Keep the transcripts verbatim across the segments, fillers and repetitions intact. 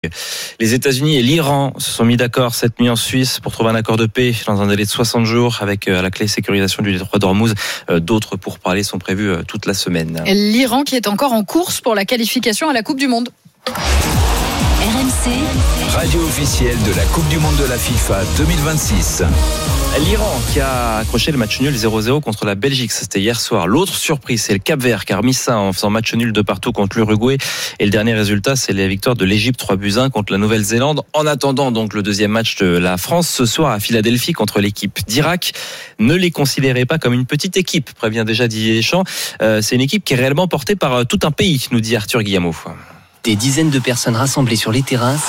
Les États-Unis et l'Iran se sont mis d'accord cette nuit en Suisse pour trouver un accord de paix dans un délai de soixante jours avec à la clé sécurisation du détroit d'Ormuz. D'autres pourparlers sont prévus toute la semaine. L'Iran qui est encore en course pour la qualification à la Coupe du Monde. R M C, radio officielle de la Coupe du Monde de la FIFA deux mille vingt-six. L'Iran qui a accroché le match nul zéro zéro contre la Belgique, c'était hier soir. L'autre surprise, c'est le Cap-Vert qui a remis ça en faisant match nul de partout contre l'Uruguay. Et le dernier résultat, c'est la victoire de l'Égypte trois buts à un contre la Nouvelle-Zélande. En attendant donc le deuxième match de la France ce soir à Philadelphie contre l'équipe d'Irak. Ne les considérez pas comme une petite équipe, prévient déjà Didier Deschamps. Euh, c'est une équipe qui est réellement portée par tout un pays, nous dit Arthur Guillemot. Des dizaines de personnes rassemblées sur les terrasses.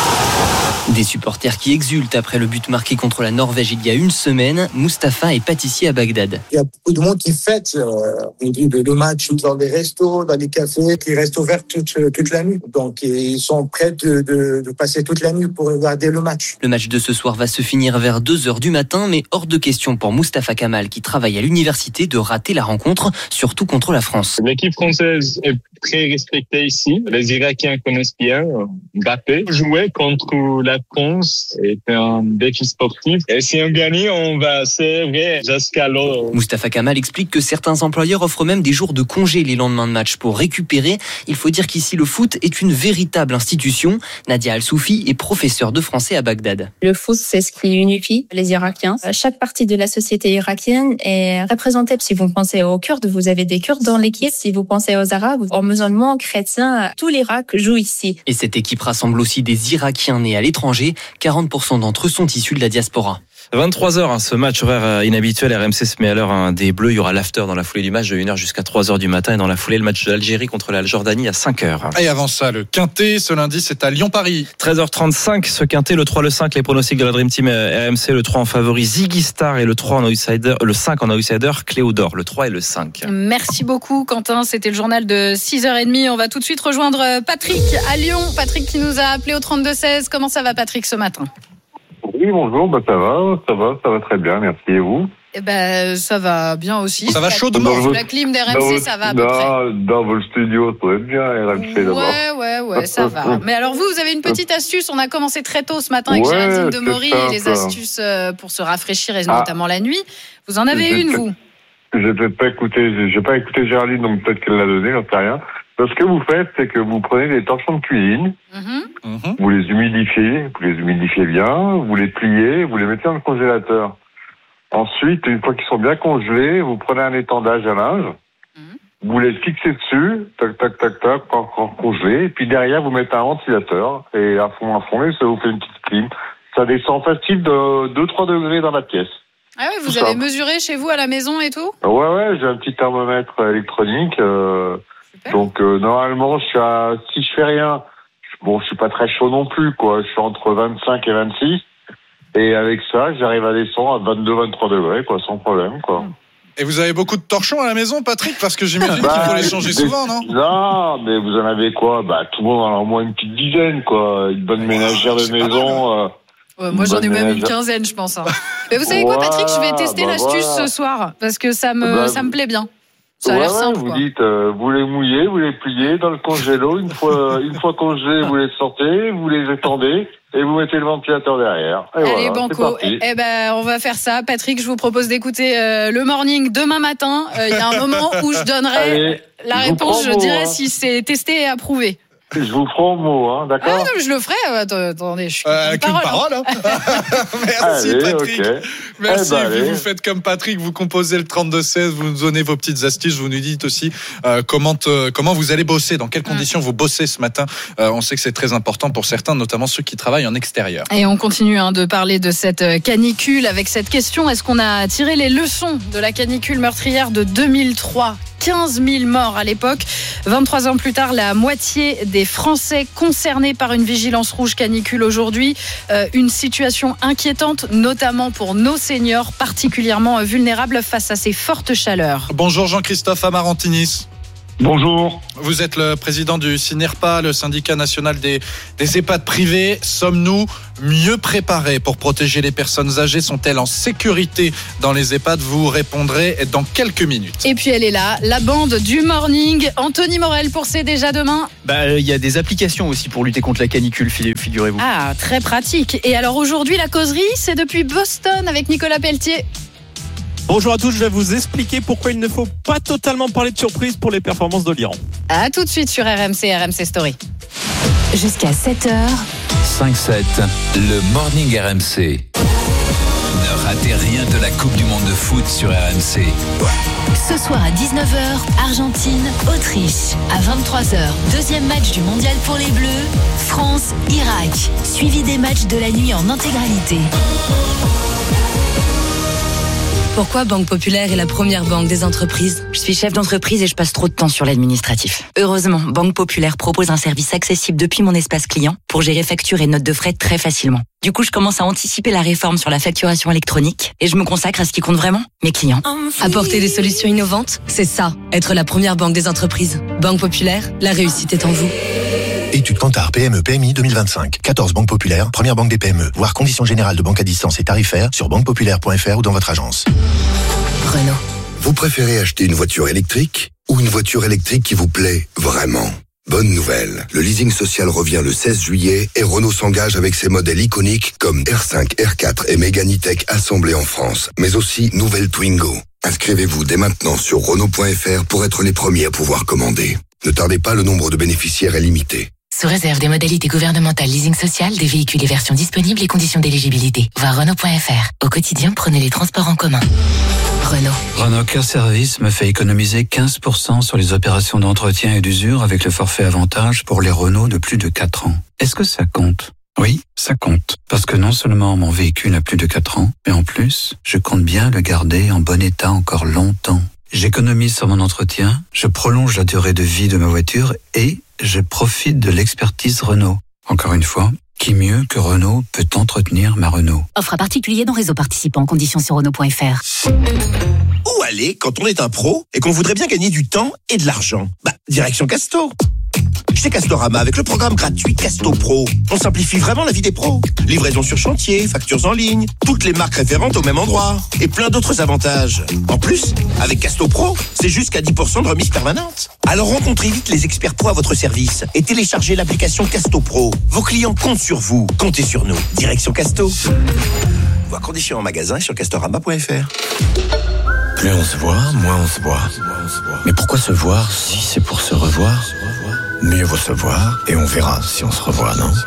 Des supporters qui exultent après le but marqué contre la Norvège il y a une semaine. Mustapha est pâtissier à Bagdad. Il y a beaucoup de monde qui fête euh, le match dans les restos, dans les cafés, qui restent ouverts toute, toute la nuit. Donc ils sont prêts de, de, de passer toute la nuit pour regarder le match. Le match de ce soir va se finir vers deux heures du matin, mais hors de question pour Mustapha Kamal, qui travaille à l'université, de rater la rencontre, surtout contre la France. L'équipe française est très respectée ici. Les Irakiens connaissent bien Mbappé. Jouer contre la France est un défi sportif. Et si on gagne, on va serrer jusqu'à l'eau. Mustapha Kamal explique que certains employeurs offrent même des jours de congé les lendemains de match pour récupérer. Il faut dire qu'ici, le foot est une véritable institution. Nadia Al-Soufi est professeure de français à Bagdad. Le foot, c'est ce qui unifie les Irakiens. Chaque partie de la société irakienne est représentée. Si vous pensez aux Kurdes, vous avez des Kurdes dans l'équipe. Si vous pensez aux Arabes, aux musulmans, chrétiens, tout l'Irak joue ici. Et cette équipe rassemble aussi des Irakiens nés à l'étranger. quarante pour cent d'entre eux sont issus de la diaspora. vingt-trois heures, hein, ce match horaire inhabituel. R M C se met à l'heure hein, des Bleus. Il y aura l'after dans la foulée du match de une heure jusqu'à trois heures du matin. Et dans la foulée, le match de l'Algérie contre la Jordanie à cinq heures. Et avant ça, le Quintet, ce lundi, c'est à Lyon-Paris. treize heures trente-cinq, ce Quintet, le trois, le cinq, les pronostics de la Dream Team R M C. Le trois en favori, Ziggy Star. Et le trois en outsider, le cinq en outsider, Cléodore. Le trois et le cinq. Merci beaucoup, Quentin. C'était le journal de six heures trente. On va tout de suite rejoindre Patrick à Lyon. Patrick qui nous a appelé au trente-deux seize. Comment ça va, Patrick, ce matin? Oui, bonjour, bah ça va, ça va, ça va très bien, merci. Et vous? Eh ben, ça va bien aussi. Ça va chaudement. Sous la clim d'R M C, ça va à peu près. Dans votre studio, ça va être bien, R M C d'abord. Ouais, ouais, ouais, ça va. Mais alors vous, vous avez une petite astuce. On a commencé très tôt ce matin avec ouais, Géraldine Demory et les astuces pour se rafraîchir, et ah. notamment la nuit. Vous en avez une, vous? J'ai peut-être pas écouté, j'ai pas écouté Géraldine, donc peut-être qu'elle l'a donné, j'en sais rien. Ce que vous faites, c'est que vous prenez des torchons de cuisine, mmh. vous les humidifiez, vous les humidifiez bien, vous les pliez, vous les mettez dans le congélateur. Ensuite, une fois qu'ils sont bien congelés, vous prenez un étendage à linge, mmh. vous les fixez dessus, tac, tac, tac, tac, encore congelés, et puis derrière, vous mettez un ventilateur, et à fond, à fond, et ça vous fait une petite clim. Ça descend facile de deux à trois degrés dans la pièce. Ah oui, vous tout avez ça. Mesuré chez vous à la maison et tout? Ouais, ouais, j'ai un petit thermomètre électronique, euh, donc euh, normalement, je suis à, si je fais rien, bon, je suis pas très chaud non plus, quoi. Je suis entre vingt-cinq et vingt-six, et avec ça, j'arrive à descendre à vingt-deux à vingt-trois degrés, quoi, sans problème, quoi. Et vous avez beaucoup de torchons à la maison, Patrick? Parce que j'imagine bah, qu'il faut les changer des... souvent, non? Non, mais vous en avez quoi? Bah, tout le monde en a au moins une petite dizaine, quoi. Une bonne ménagère de maison. Euh, ouais, moi, j'en ai même une quinzaine, je pense. Hein. Mais vous savez quoi, Patrick? Je vais tester bah, l'astuce voilà. ce soir, parce que ça me, bah, ça me plaît bien. Ça a ouais, l'air simple, vous quoi. dites, euh, vous les mouillez, vous les pliez dans le congélo. Une fois, une fois congelés, vous les sortez, vous les étendez et vous mettez le ventilateur derrière. Et Allez, voilà, banco. Eh, eh ben, on va faire ça. Patrick, je vous propose d'écouter euh, le morning demain matin. Il euh, y a un moment où je donnerai Allez, la je réponse. Je mot, dirai hein. si c'est testé et approuvé. Je vous ferai au mot, hein, d'accord? Ah non, je le ferai. Attendez, je suis euh, avec une parole. Hein. Merci, allez, Patrick. Okay. Merci. Eh ben, vous, vous faites comme Patrick, vous composez le trente-deux seize, vous nous donnez vos petites astuces, vous nous dites aussi euh, comment, te, comment vous allez bosser, dans quelles conditions vous bossez ce matin. Euh, on sait que c'est très important pour certains, notamment ceux qui travaillent en extérieur. Et on continue hein, de parler de cette canicule avec cette question. Est-ce qu'on a tiré les leçons de la canicule meurtrière de deux mille trois? quinze mille morts à l'époque. vingt-trois ans plus tard, la moitié des Français concernés par une vigilance rouge canicule aujourd'hui. Euh, une situation inquiétante, notamment pour nos seniors, particulièrement vulnérables face à ces fortes chaleurs. Bonjour Jean-Christophe Amarantinis. Bonjour. Vous êtes le président du SYNERPA, le syndicat national des, des EHPAD privés. Sommes-nous mieux préparés pour protéger les personnes âgées? Sont-elles en sécurité dans les EHPAD? Vous répondrez dans quelques minutes. Et puis elle est là, la bande du morning. Anthony Morel pour C'est déjà demain. Bah, il y a des applications aussi pour lutter contre la canicule, figurez-vous. Ah, très pratique. Et alors aujourd'hui, la causerie, c'est depuis Boston avec Nicolas Pelletier. Bonjour à tous, je vais vous expliquer pourquoi il ne faut pas totalement parler de surprise pour les performances de l'Iran. A tout de suite sur R M C, R M C Story. Jusqu'à sept heures. cinq sept, le Morning R M C. Ne ratez rien de la Coupe du Monde de foot sur R M C. Ce soir à dix-neuf heures, Argentine, Autriche. À vingt-trois heures, deuxième match du mondial pour les Bleus, France, Irak. Suivi des matchs de la nuit en intégralité. Pourquoi Banque Populaire est la première banque des entreprises? Je suis chef d'entreprise et je passe trop de temps sur l'administratif. Heureusement, Banque Populaire propose un service accessible depuis mon espace client pour gérer factures et notes de frais très facilement. Du coup, je commence à anticiper la réforme sur la facturation électronique et je me consacre à ce qui compte vraiment, mes clients. Apporter des solutions innovantes, c'est ça, être la première banque des entreprises. Banque Populaire, la réussite est en vous. Étude Kantar P M E P M I deux mille vingt-cinq. quatorze banques populaires, première banque des P M E. Voir conditions générales de banque à distance et tarifaires sur banque populaire point f r ou dans votre agence. Renault. Vous préférez acheter une voiture électrique ou une voiture électrique qui vous plaît vraiment? Bonne nouvelle, le leasing social revient le seize juillet et Renault s'engage avec ses modèles iconiques comme R cinq, R quatre et Mégane E-Tech assemblés en France, mais aussi nouvelle Twingo. Inscrivez-vous dès maintenant sur Renault point f r pour être les premiers à pouvoir commander. Ne tardez pas, le nombre de bénéficiaires est limité. Sous réserve des modalités gouvernementales leasing social, des véhicules et versions disponibles et conditions d'éligibilité. Voir Renault point f r. Au quotidien, prenez les transports en commun. Renault. Renault Car Service me fait économiser quinze pour cent sur les opérations d'entretien et d'usure avec le forfait avantage pour les Renault de plus de quatre ans. Est-ce que ça compte? Oui, ça compte. Parce que non seulement mon véhicule a plus de quatre ans, mais en plus, je compte bien le garder en bon état encore longtemps. J'économise sur mon entretien, je prolonge la durée de vie de ma voiture et je profite de l'expertise Renault. Encore une fois, qui mieux que Renault peut entretenir ma Renault? Offre à particulier dans réseau participant. Conditions sur Renault point f r. Où aller quand on est un pro et qu'on voudrait bien gagner du temps et de l'argent? Bah, direction Casto. Chez Castorama, avec le programme gratuit Casto Pro, on simplifie vraiment la vie des pros. Livraison sur chantier, factures en ligne, toutes les marques référentes au même endroit et plein d'autres avantages. En plus, avec Casto Pro, c'est jusqu'à dix pour cent de remise permanente. Alors rencontrez vite les experts pro à votre service et téléchargez l'application Casto Pro. Vos clients comptent sur vous, comptez sur nous. Direction Casto. Voir conditions en magasin sur castorama point f r. Plus on se voit, moins on se voit. Mais pourquoi se voir si c'est pour se revoir? Mieux vaut se voir et on verra si on se revoit, non?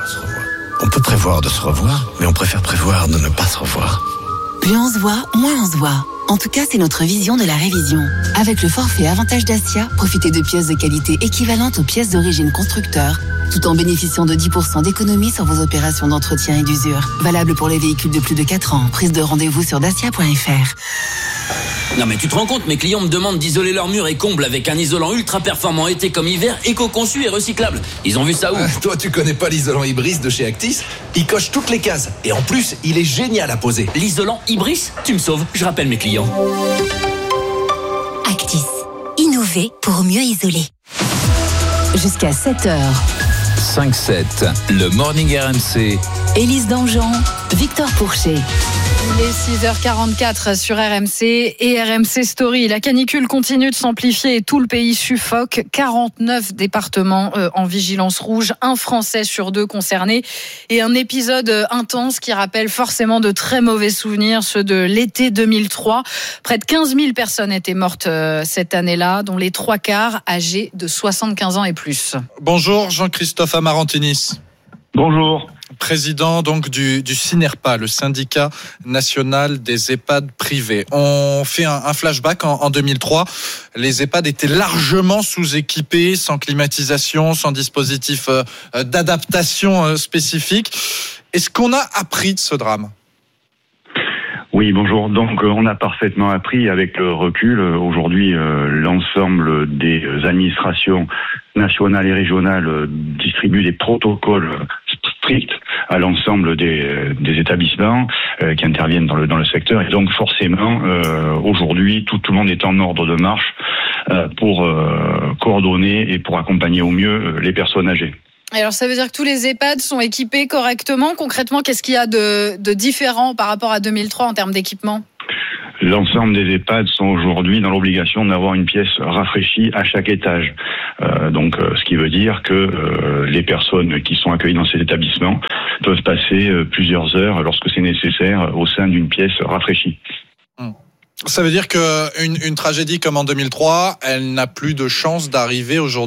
On peut prévoir de se revoir, mais on préfère prévoir de ne pas se revoir. Plus on se voit, moins on se voit. En tout cas, c'est notre vision de la révision. Avec le forfait Avantage Dacia, profitez de pièces de qualité équivalentes aux pièces d'origine constructeur, tout en bénéficiant de dix pour cent d'économie sur vos opérations d'entretien et d'usure. Valable pour les véhicules de plus de quatre ans. Prise de rendez-vous sur dacia point f r. Non mais tu te rends compte, mes clients me demandent d'isoler leurs murs et combles avec un isolant ultra performant été comme hiver, éco-conçu et recyclable. Ils ont vu ça où? Ah, toi tu connais pas l'isolant Ibris de chez Actis? Il coche toutes les cases et en plus il est génial à poser. L'isolant Ibris? Tu me sauves, je rappelle mes clients. Actis. Innover pour mieux isoler. Jusqu'à sept heures. cinq sept, le Morning R M C. Élise Dangean, Victor Pourchet. Il est six heures quarante-quatre sur R M C et R M C Story. La canicule continue de s'amplifier et tout le pays suffoque. quarante-neuf départements en vigilance rouge, un Français sur deux concerné et un épisode intense qui rappelle forcément de très mauvais souvenirs, ceux de l'été deux mille trois. Près de quinze mille personnes étaient mortes cette année-là, dont les trois quarts âgés de soixante-quinze ans et plus. Bonjour Jean-Christophe Amarantinis. Bonjour. Président donc du, du SYNERPA, le syndicat national des EHPAD privés. On fait un, un flashback en, en deux mille trois. Les EHPAD étaient largement sous-équipés, sans climatisation, sans dispositif euh, d'adaptation euh, spécifique. Est-ce qu'on a appris de ce drame ? Oui, bonjour. Donc, on a parfaitement appris avec le recul. Aujourd'hui, euh, l'ensemble des administrations nationales et régionales distribuent des protocoles stricts à l'ensemble des, des établissements euh, qui interviennent dans le dans le secteur. Et donc, forcément, euh, aujourd'hui, tout, tout le monde est en ordre de marche euh, pour euh, coordonner et pour accompagner au mieux les personnes âgées. Alors ça veut dire que tous les EHPAD sont équipés correctement. Concrètement, qu'est-ce qu'il y a de, de différent par rapport à deux mille trois en termes d'équipement ? L'ensemble des EHPAD sont aujourd'hui dans l'obligation d'avoir une pièce rafraîchie à chaque étage. Euh, donc, euh, ce qui veut dire que euh, les personnes qui sont accueillies dans ces établissements peuvent passer euh, plusieurs heures, lorsque c'est nécessaire, au sein d'une pièce rafraîchie. Ça veut dire qu'une une tragédie comme en deux mille trois, elle n'a plus de chance d'arriver aujourd'hui ?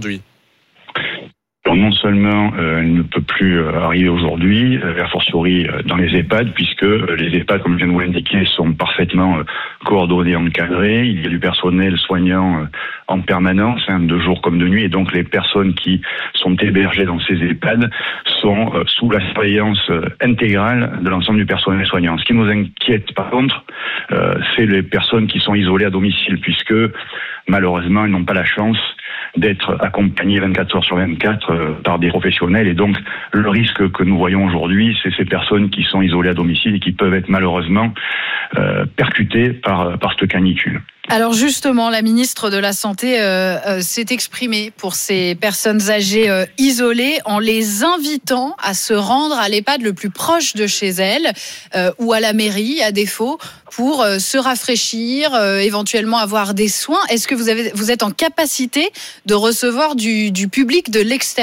Alors non seulement euh, elle ne peut plus euh, arriver aujourd'hui, euh, a fortiori euh, dans les EHPAD, puisque euh, les EHPAD, comme je viens de vous l'indiquer, sont parfaitement euh, coordonnés, encadrés. Il y a du personnel soignant euh, en permanence, hein, de jour comme de nuit, et donc les personnes qui sont hébergées dans ces EHPAD sont euh, sous la surveillance euh, intégrale de l'ensemble du personnel soignant. Ce qui nous inquiète, par contre, euh, c'est les personnes qui sont isolées à domicile, puisque malheureusement, elles n'ont pas la chance d'être accompagnées vingt-quatre heures sur vingt-quatre euh, par des professionnels. Et donc, le risque que nous voyons aujourd'hui, c'est ces personnes qui sont isolées à domicile et qui peuvent être malheureusement euh, percutées par, par cette canicule. Alors justement, la ministre de la Santé euh, euh, s'est exprimée pour ces personnes âgées euh, isolées en les invitant à se rendre à l'EHPAD le plus proche de chez elles euh, ou à la mairie, à défaut, pour euh, se rafraîchir, euh, éventuellement avoir des soins. Est-ce que vous, avez, vous êtes en capacité de recevoir du, du public de l'extérieur ?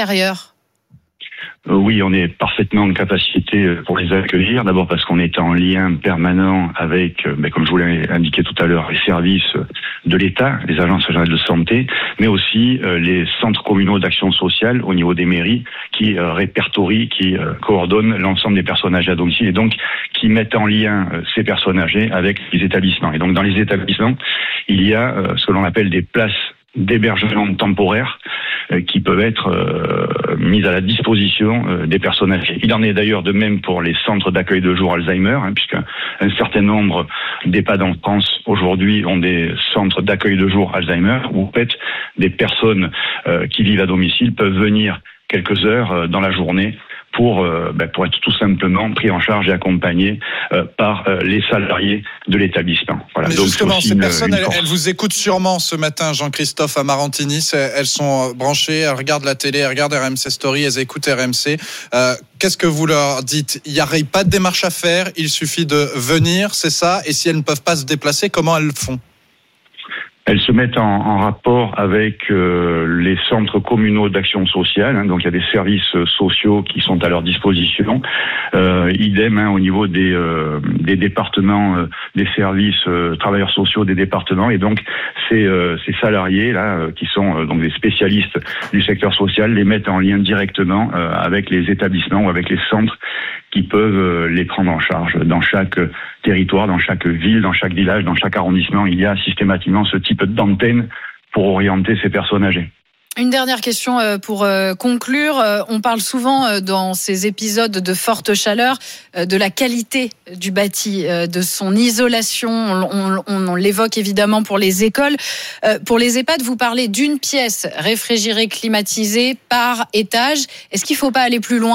Oui, on est parfaitement en capacité pour les accueillir. D'abord parce qu'on est en lien permanent avec, ben, comme je vous l'ai indiqué tout à l'heure, les services de l'État, les agences régionales de santé, mais aussi euh, les centres communaux d'action sociale au niveau des mairies qui euh, répertorient, qui euh, coordonnent l'ensemble des personnes âgées à domicile et donc qui mettent en lien euh, ces personnes âgées avec les établissements. Et donc dans les établissements, il y a euh, ce que l'on appelle des places d'hébergement temporaire euh, qui peuvent être euh, mises à la disposition euh, des personnes âgées. Il en est d'ailleurs de même pour les centres d'accueil de jour Alzheimer, hein, puisqu'un un certain nombre d'EHPAD en France aujourd'hui ont des centres d'accueil de jour Alzheimer où en fait des personnes euh, qui vivent à domicile peuvent venir quelques heures euh, dans la journée pour euh, ben, pour être tout simplement pris en charge et accompagné euh, par euh, les salariés de l'établissement. Voilà. Mais donc justement, ces une, personnes, une elles, elles vous écoutent sûrement ce matin, Jean-Christophe Amarantini. Elles sont branchées, elles regardent la télé, elles regardent R M C Story, elles écoutent R M C. Euh, qu'est-ce que vous leur dites ? Il n'y a pas de démarche à faire, il suffit de venir, c'est ça. Et si elles ne peuvent pas se déplacer, comment elles le font ? Elles se mettent en, en rapport avec euh, les centres communaux d'action sociale. Hein, donc il y a des services sociaux qui sont à leur disposition. Euh, idem hein, au niveau des, euh, des départements, euh, des services euh, travailleurs sociaux des départements. Et donc ces, euh, ces salariés là, euh, qui sont euh, donc des spécialistes du secteur social, les mettent en lien directement euh, avec les établissements ou avec les centres qui peuvent les prendre en charge. Dans chaque territoire, dans chaque ville, dans chaque village, dans chaque arrondissement, il y a systématiquement ce type d'antenne pour orienter ces personnes âgées. Une dernière question pour conclure. On parle souvent dans ces épisodes de forte chaleur de la qualité du bâti, de son isolation. On, on, on l'évoque évidemment pour les écoles. Pour les EHPAD, vous parlez d'une pièce réfrigérée, climatisée par étage. Est-ce qu'il ne faut pas aller plus loin ?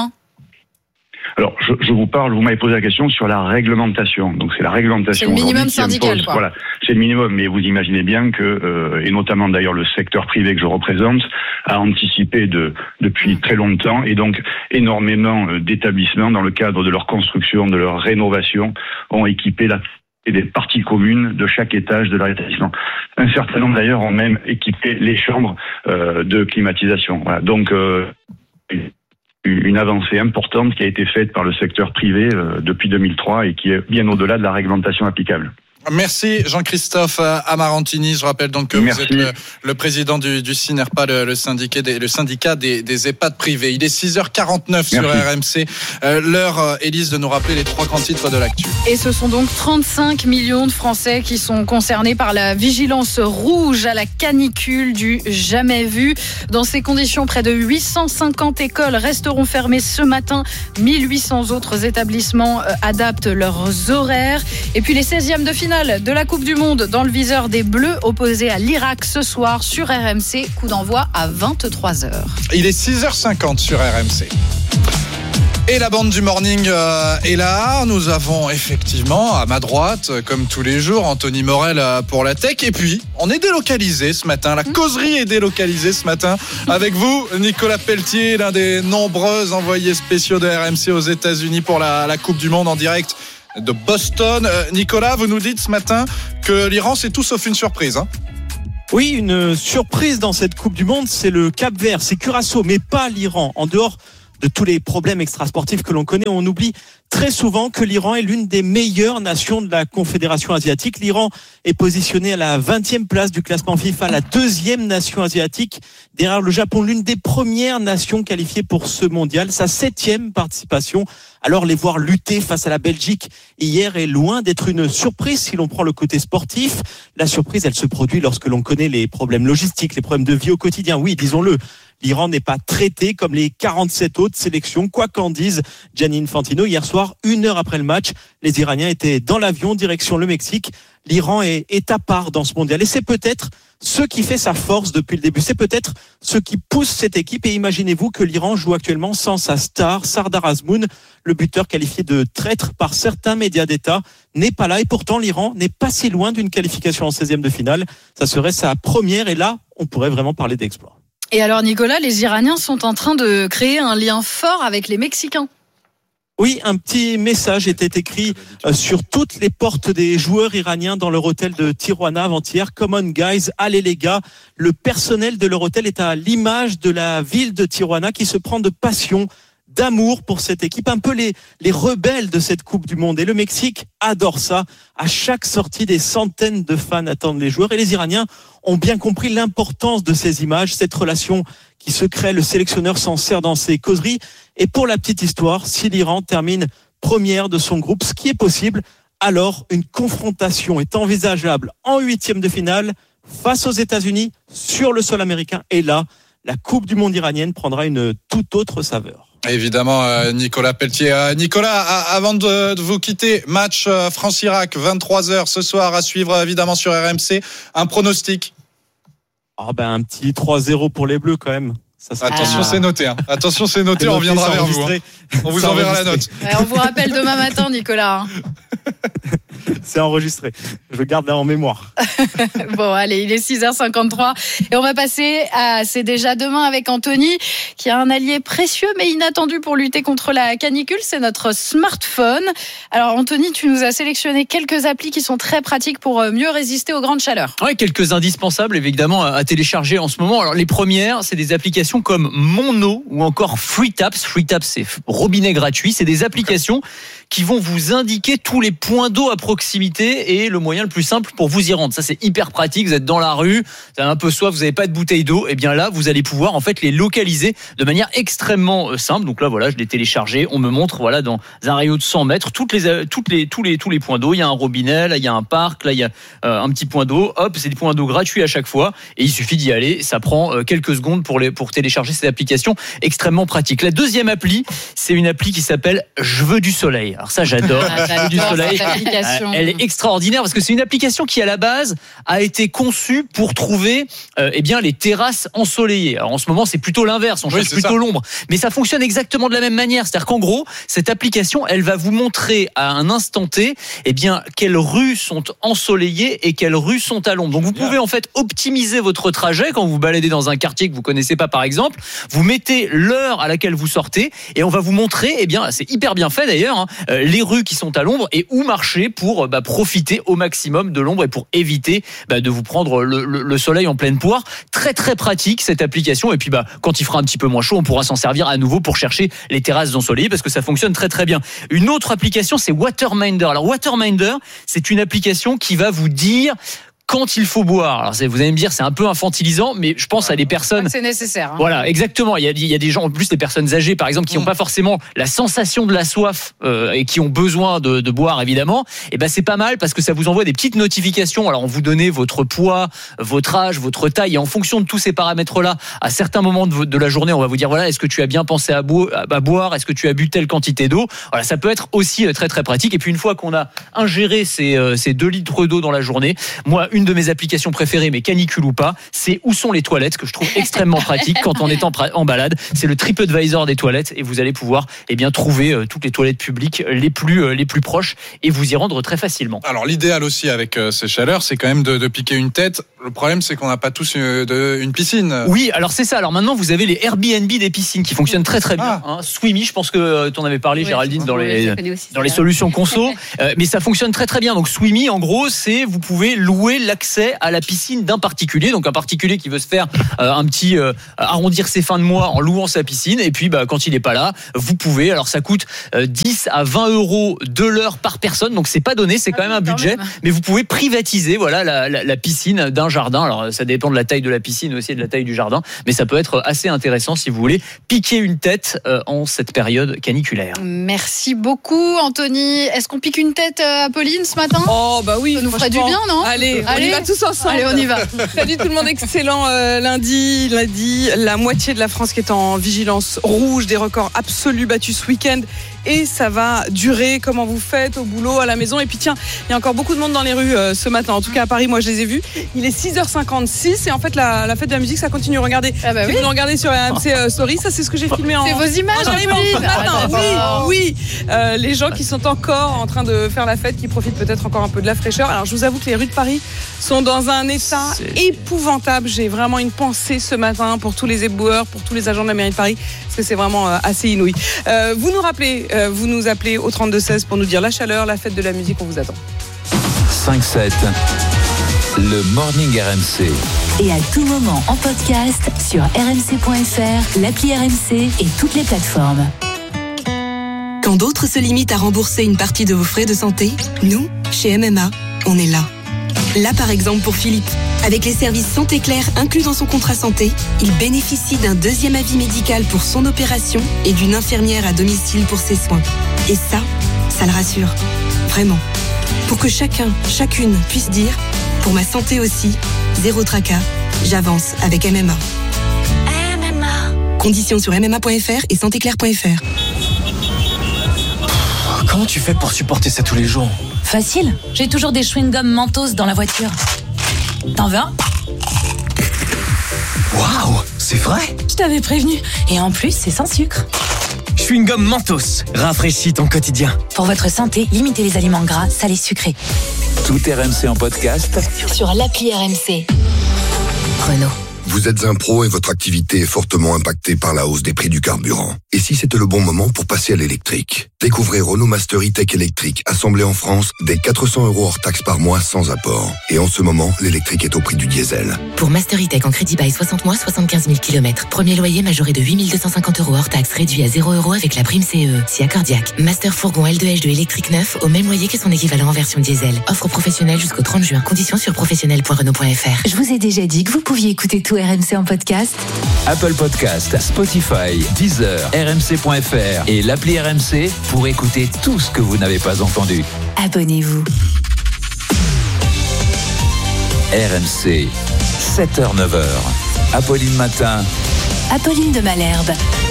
Alors, je, je vous parle, vous m'avez posé la question sur la réglementation. Donc, c'est la réglementation. C'est le minimum syndical, quoi. Voilà, c'est le minimum. Mais vous imaginez bien que, euh, et notamment d'ailleurs le secteur privé que je représente, a anticipé de, depuis très longtemps. Et donc, énormément d'établissements, dans le cadre de leur construction, de leur rénovation, ont équipé la et des parties communes de chaque étage de leur établissement. Un certain nombre d'ailleurs ont même équipé les chambres euh, de climatisation. Voilà. Donc, euh, une avancée importante qui a été faite par le secteur privé euh, depuis deux mille trois et qui est bien au-delà de la réglementation applicable. Merci Jean-Christophe Amarantini. Je rappelle donc que Merci. vous êtes le, le président du, du SINERPA, le, le syndicat, des, le syndicat des, des EHPAD privés. Il est six heures quarante-neuf Merci. Sur R M C. Euh, l'heure, Élise, de nous rappeler les trois grands titres de l'actu. Et ce sont donc trente-cinq millions de Français qui sont concernés par la vigilance rouge à la canicule du jamais vu. Dans ces conditions, près de huit cent cinquante écoles resteront fermées ce matin. mille huit cents autres établissements adaptent leurs horaires. Et puis les seizièmes de finale de la Coupe du Monde dans le viseur des Bleus opposés à l'Irak ce soir sur R M C. Coup d'envoi à vingt-trois heures. Il est six heures cinquante sur R M C. Et la bande du morning euh, est là. Nous avons effectivement à ma droite, comme tous les jours, Anthony Morel euh, pour la tech. Et puis, on est délocalisé ce matin. La causerie est délocalisée ce matin. Avec vous, Nicolas Pelletier, l'un des nombreux envoyés spéciaux de R M C aux États-Unis pour la, la Coupe du Monde en direct de Boston. Euh, Nicolas, vous nous dites ce matin que l'Iran, c'est tout sauf une surprise, hein. Oui, une surprise dans cette Coupe du Monde, c'est le Cap-Vert, c'est Curaçao, mais pas l'Iran. En dehors de tous les problèmes extrasportifs que l'on connaît, on oublie très souvent que l'Iran est l'une des meilleures nations de la Confédération asiatique. L'Iran est positionné à la vingtième place du classement FIFA, la deuxième nation asiatique, derrière le Japon, l'une des premières nations qualifiées pour ce mondial, sa septième participation. Alors les voir lutter face à la Belgique hier est loin d'être une surprise si l'on prend le côté sportif. La surprise, elle se produit lorsque l'on connaît les problèmes logistiques, les problèmes de vie au quotidien. Oui, disons-le, l'Iran n'est pas traité comme les quarante-sept autres sélections, quoi qu'en dise Gianni Infantino. Hier soir, une heure après le match, les Iraniens étaient dans l'avion, direction le Mexique. L'Iran est, est à part dans ce mondial. Et c'est peut-être ce qui fait sa force depuis le début. C'est peut-être ce qui pousse cette équipe. Et imaginez-vous que l'Iran joue actuellement sans sa star, Sardar Azmoun, le buteur qualifié de traître par certains médias d'État, n'est pas là. Et pourtant, l'Iran n'est pas si loin d'une qualification en seizième de finale. Ça serait sa première. Et là, on pourrait vraiment parler d'exploit. Et alors, Nicolas, les Iraniens sont en train de créer un lien fort avec les Mexicains. Oui, un petit message était écrit sur toutes les portes des joueurs iraniens dans leur hôtel de Tijuana avant-hier. Come on guys, allez les gars. Le personnel de leur hôtel est à l'image de la ville de Tijuana qui se prend de passion, d'amour pour cette équipe, un peu les, les rebelles de cette Coupe du Monde. Et le Mexique adore ça. À chaque sortie, des centaines de fans attendent les joueurs. Et les Iraniens ont bien compris l'importance de ces images, cette relation qui se crée. Le sélectionneur s'en sert dans ses causeries. Et pour la petite histoire, si l'Iran termine première de son groupe, ce qui est possible, alors une confrontation est envisageable en huitième de finale face aux États-Unis sur le sol américain. Et là, la Coupe du Monde iranienne prendra une toute autre saveur. Évidemment, euh, Nicolas Pelletier. Euh, Nicolas, à, avant de, de vous quitter, match euh, France-Irak, vingt-trois heures ce soir à suivre évidemment sur R M C. Un pronostic? Oh ben, un petit trois zéro pour les Bleus quand même. Ça Attention, ah. c'est noté. Hein. Attention, c'est noté. On reviendra vers vous. Hein. On vous enverra la note. Ouais, on vous rappelle demain matin, Nicolas. Hein. C'est enregistré. Je le garde là en mémoire. Bon, allez, il est six heures cinquante-trois et on va passer à C'est déjà demain avec Anthony, qui a un allié précieux mais inattendu pour lutter contre la canicule. C'est notre smartphone. Alors, Anthony, tu nous as sélectionné quelques applis qui sont très pratiques pour mieux résister aux grandes chaleurs. Oui, quelques indispensables évidemment à télécharger en ce moment. Alors, les premières, c'est des applications comme Mon Eau ou encore FreeTaps. FreeTaps, c'est robinet gratuit. C'est des applications qui vont vous indiquer tous les points d'eau à proximité et le moyen le plus simple pour vous y rendre. Ça, c'est hyper pratique. Vous êtes dans la rue, vous avez un peu soif, vous n'avez pas de bouteille d'eau. Et bien là, vous allez pouvoir en fait les localiser de manière extrêmement simple. Donc là, voilà, je l'ai téléchargé. On me montre, voilà, dans un rayon de cent mètres, toutes les, toutes les, tous les, tous les points d'eau. Il y a un robinet, là, il y a un parc, là, il y a euh, un petit point d'eau. Hop, c'est des points d'eau gratuits à chaque fois. Et il suffit d'y aller. Ça prend euh, quelques secondes pour les, pour télécharger cette application extrêmement pratique. La deuxième appli, c'est une appli qui s'appelle Je veux du soleil. Alors ça, j'adore. Ah, j'adore du soleil. cette application. Elle est extraordinaire parce que c'est une application qui à la base a été conçue pour trouver euh, eh bien les terrasses ensoleillées. Alors en ce moment c'est plutôt l'inverse, on oui, cherche plutôt ça. L'ombre, mais ça fonctionne exactement de la même manière. C'est-à-dire qu'en gros cette application elle va vous montrer à un instant T eh bien quelles rues sont ensoleillées et quelles rues sont à l'ombre. Donc vous pouvez en fait optimiser votre trajet quand vous vous baladez dans un quartier que vous connaissez pas par exemple. Vous mettez l'heure à laquelle vous sortez et on va vous montrer eh bien c'est hyper bien fait d'ailleurs hein, euh, les rues qui sont à l'ombre et où marcher pour bah, profiter au maximum de l'ombre et pour éviter bah, de vous prendre le, le, le soleil en pleine poire. Très très pratique cette application et puis bah, quand il fera un petit peu moins chaud on pourra s'en servir à nouveau pour chercher les terrasses ensoleillées parce que ça fonctionne très très bien. Une autre application c'est Waterminder. Alors Waterminder c'est une application qui va vous dire quand il faut boire. Alors vous allez me dire c'est un peu infantilisant mais je pense à des personnes c'est nécessaire hein. Voilà exactement il y a, il y a des gens en plus des personnes âgées par exemple qui n'ont mmh. pas forcément la sensation de la soif euh, et qui ont besoin de, de boire évidemment et ben c'est pas mal parce que ça vous envoie des petites notifications. Alors on vous donne votre poids, votre âge, votre taille et en fonction de tous ces paramètres là à certains moments de, de la journée on va vous dire voilà est-ce que tu as bien pensé à, bo- à boire, est-ce que tu as bu telle quantité d'eau. Voilà ça peut être aussi très très pratique et puis une fois qu'on a ingéré ces, euh, ces deux litres d'eau dans la journée moi une de mes applications préférées, mais canicule ou pas, c'est où sont les toilettes, que je trouve extrêmement pratique quand on est en, en balade. C'est le TripAdvisor des toilettes et vous allez pouvoir eh bien, trouver euh, toutes les toilettes publiques les plus, euh, les plus proches et vous y rendre très facilement. Alors l'idéal aussi avec euh, ces chaleurs, c'est quand même de, de piquer une tête. Le problème, c'est qu'on n'a pas tous une, de, une piscine. Oui, alors c'est ça. Alors maintenant, vous avez les Airbnb des piscines qui fonctionnent très très bien. Ah. Hein. Swimmy, je pense que tu en avais parlé, oui, Géraldine, dans les, aussi, dans les solutions conso. euh, mais ça fonctionne très très bien. Donc Swimmy, en gros, c'est vous pouvez louer l'accès à la piscine d'un particulier. Donc un particulier qui veut se faire euh, un petit euh, arrondir ses fins de mois en louant sa piscine. Et puis bah, quand il n'est pas là, vous pouvez. Alors ça coûte euh, dix à vingt euros de l'heure par personne. Donc c'est pas donné, c'est quand même un budget. Mais vous pouvez privatiser voilà, la, la, la piscine d'un jardin. Alors ça dépend de la taille de la piscine aussi et de la taille du jardin. Mais ça peut être assez intéressant si vous voulez piquer une tête euh, en cette période caniculaire. Merci beaucoup Anthony. Est-ce qu'on pique une tête à Pauline ce matin ? Oh bah oui. Ça nous ferait du bien, non ? Allez, Allez, on y va tous ensemble. Allez, on y va. Salut tout le monde, excellent euh, lundi. Lundi, la moitié de la France qui est en vigilance rouge, des records absolus battus ce week-end. Et ça va durer. Comment vous faites au boulot, à la maison ? Et puis tiens, il y a encore beaucoup de monde dans les rues euh, ce matin. En tout cas à Paris, moi je les ai vus. Il est six heures cinquante-six et en fait la, la fête de la musique ça continue. Regardez, ah bah oui. Vous regardez sur R M C euh, Story, ça c'est ce que j'ai filmé en. C'est vos images. En ce matin. Oui, oui. Euh, les gens qui sont encore en train de faire la fête, qui profitent peut-être encore un peu de la fraîcheur. Alors je vous avoue que les rues de Paris sont dans un état c'est... épouvantable. J'ai vraiment une pensée ce matin pour tous les éboueurs, pour tous les agents de la mairie de Paris, parce que c'est vraiment euh, assez inouï. Euh, vous nous rappelez, euh, vous nous appelez au trente-deux seize pour nous dire la chaleur, la fête de la musique, on vous attend. cinq sept, le Morning R M C. Et à tout moment en podcast sur r m c point f r, l'appli R M C et toutes les plateformes. Quand d'autres se limitent à rembourser une partie de vos frais de santé, nous, chez M M A, on est là. Là par exemple pour Philippe. Avec les services Santé Claire inclus dans son contrat santé, il bénéficie d'un deuxième avis médical pour son opération et d'une infirmière à domicile pour ses soins. Et ça, ça le rassure. Vraiment. Pour que chacun, chacune puisse dire, pour ma santé aussi, zéro tracas, j'avance avec M M A. M M A. Conditions sur m m a point f r et santé claire point f r. Comment tu fais pour supporter ça tous les jours ? Facile, j'ai toujours des chewing-gums Mentos dans la voiture. T'en veux un ? Waouh, c'est vrai ? Je t'avais prévenu. Et en plus, c'est sans sucre. Chewing-gum Mentos, rafraîchis ton quotidien. Pour votre santé, limitez les aliments gras, salés, sucrés. Tout R M C en podcast sur l'appli R M C. Renault. Vous êtes un pro et votre activité est fortement impactée par la hausse des prix du carburant. Et si c'était le bon moment pour passer à l'électrique ? Découvrez Renault Master E-Tech électrique, assemblé en France, dès quatre cents euros hors taxe par mois sans apport. Et en ce moment, l'électrique est au prix du diesel. Pour Master E-Tech en crédit bail soixante mois, soixante-quinze mille kilomètres. Premier loyer majoré de huit mille deux cent cinquante euros hors taxe, réduit à zéro euros avec la prime C E E. Si accordiaque. Master fourgon L deux H deux électrique neuf, au même loyer que son équivalent en version diesel. Offre professionnelle jusqu'au trente juin. Conditions sur professionnel point renault point f r. Je vous ai déjà dit que vous pouviez écouter tout R M C en podcast. Apple Podcast, Spotify, Deezer, r m c point f r et l'appli R M C pour écouter tout ce que vous n'avez pas entendu. Abonnez-vous. R M C, sept heures neuf heures. Apolline Matin. Apolline de Malherbe.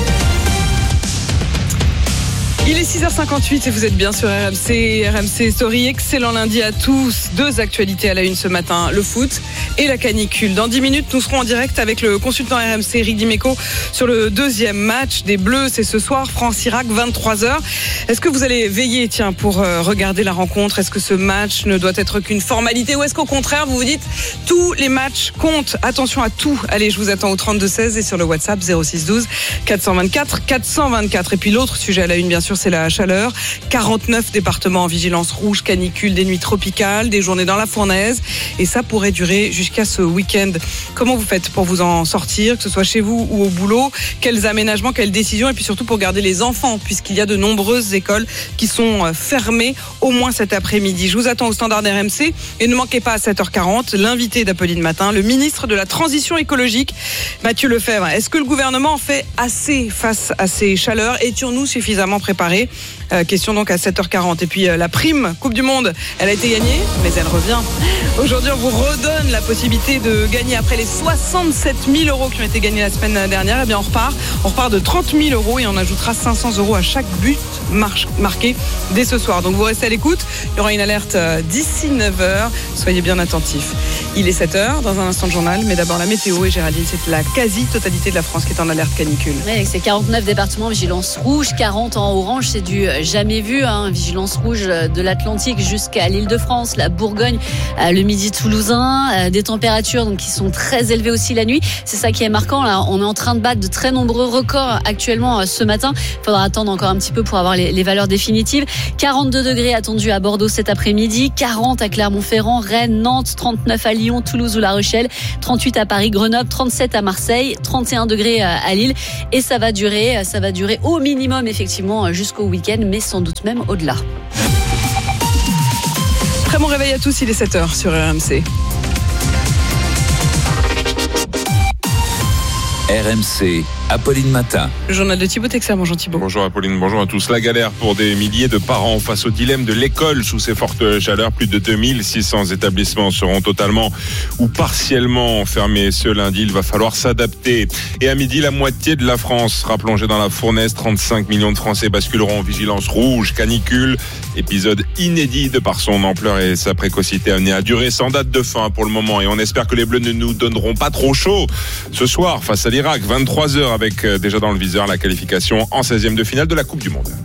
Il est six heures cinquante-huit et vous êtes bien sur R M C, R M C Story. Excellent lundi à tous. Deux actualités à la une ce matin, le foot et la canicule. Dans dix minutes, nous serons en direct avec le consultant R M C, Eric Dimeco, sur le deuxième match des Bleus. C'est ce soir, France-Irak, vingt-trois heures. Est-ce que vous allez veiller, tiens, pour regarder la rencontre ? Est-ce que ce match ne doit être qu'une formalité ou est-ce qu'au contraire, vous vous dites, tous les matchs comptent ? Attention à tout. Allez, je vous attends au trente-deux seize et sur le WhatsApp zéro six douze quatre cent vingt-quatre quatre cent vingt-quatre. Et puis l'autre sujet à la une, bien sûr, c'est la chaleur. quarante-neuf départements en vigilance rouge, canicule, des nuits tropicales, des journées dans la fournaise. Et ça pourrait durer jusqu'à ce week-end. Comment vous faites pour vous en sortir, que ce soit chez vous ou au boulot ? Quels aménagements, quelles décisions ? Et puis surtout pour garder les enfants, puisqu'il y a de nombreuses écoles qui sont fermées au moins cet après-midi. Je vous attends au standard R M C. Et ne manquez pas à sept heures quarante, l'invité d'Apolline Matin, le ministre de la Transition écologique, Mathieu Lefèvre. Est-ce que le gouvernement fait assez face à ces chaleurs ? Étions-nous suffisamment préparés ? Euh, question donc à sept heures quarante. Et puis euh, la prime Coupe du Monde, elle a été gagnée, mais elle revient. Aujourd'hui, on vous redonne la possibilité de gagner après les soixante-sept mille euros qui ont été gagnés la semaine dernière. Et bien on repart, on repart de trente mille euros et on ajoutera cinq cents euros à chaque but marche, marqué dès ce soir. Donc vous restez à l'écoute, il y aura une alerte d'ici neuf heures. Soyez bien attentifs. Il est sept heures, dans un instant de journal, mais d'abord la météo. Et Géraldine, c'est la quasi-totalité de la France qui est en alerte canicule. Oui, c'est quarante-neuf départements, vigilance rouge, quarante en orange, c'est du jamais vu. Hein. Vigilance rouge de l'Atlantique jusqu'à l'Île-de-France, la Bourgogne, le midi toulousain, des températures donc, qui sont très élevées aussi la nuit. C'est ça qui est marquant. Là, on est en train de battre de très nombreux records actuellement ce matin. Il faudra attendre encore un petit peu pour avoir les, les valeurs définitives. quarante-deux degrés attendus à Bordeaux cet après-midi, quarante à Clermont-Ferrand, Rennes, Nantes, trente-neuf à Lyon, Toulouse ou La Rochelle, trente-huit à Paris, Grenoble, trente-sept à Marseille, trente et un degrés à Lille. Et ça va durer, ça va durer au minimum effectivement jusqu'au week-end, mais sans doute même au-delà. Très bon réveil à tous, il est sept heures sur R M C. R M C, Apolline Matin. Le journal de Thibaut Texer, bonjour Thibaut. Bonjour Apolline, bonjour à tous. La galère pour des milliers de parents face au dilemme de l'école sous ces fortes chaleurs. Plus de deux mille six cents établissements seront totalement ou partiellement fermés ce lundi. Il va falloir s'adapter. Et à midi, la moitié de la France sera plongée dans la fournaise. trente-cinq millions de Français basculeront en vigilance rouge, canicule. Épisode inédit de par son ampleur et sa précocité amenée à durer sans date de fin pour le moment. Et on espère que les Bleus ne nous donneront pas trop chaud ce soir face à l'Irak. vingt-trois heures avec déjà dans le viseur la qualification en seizième de finale de la Coupe du Monde.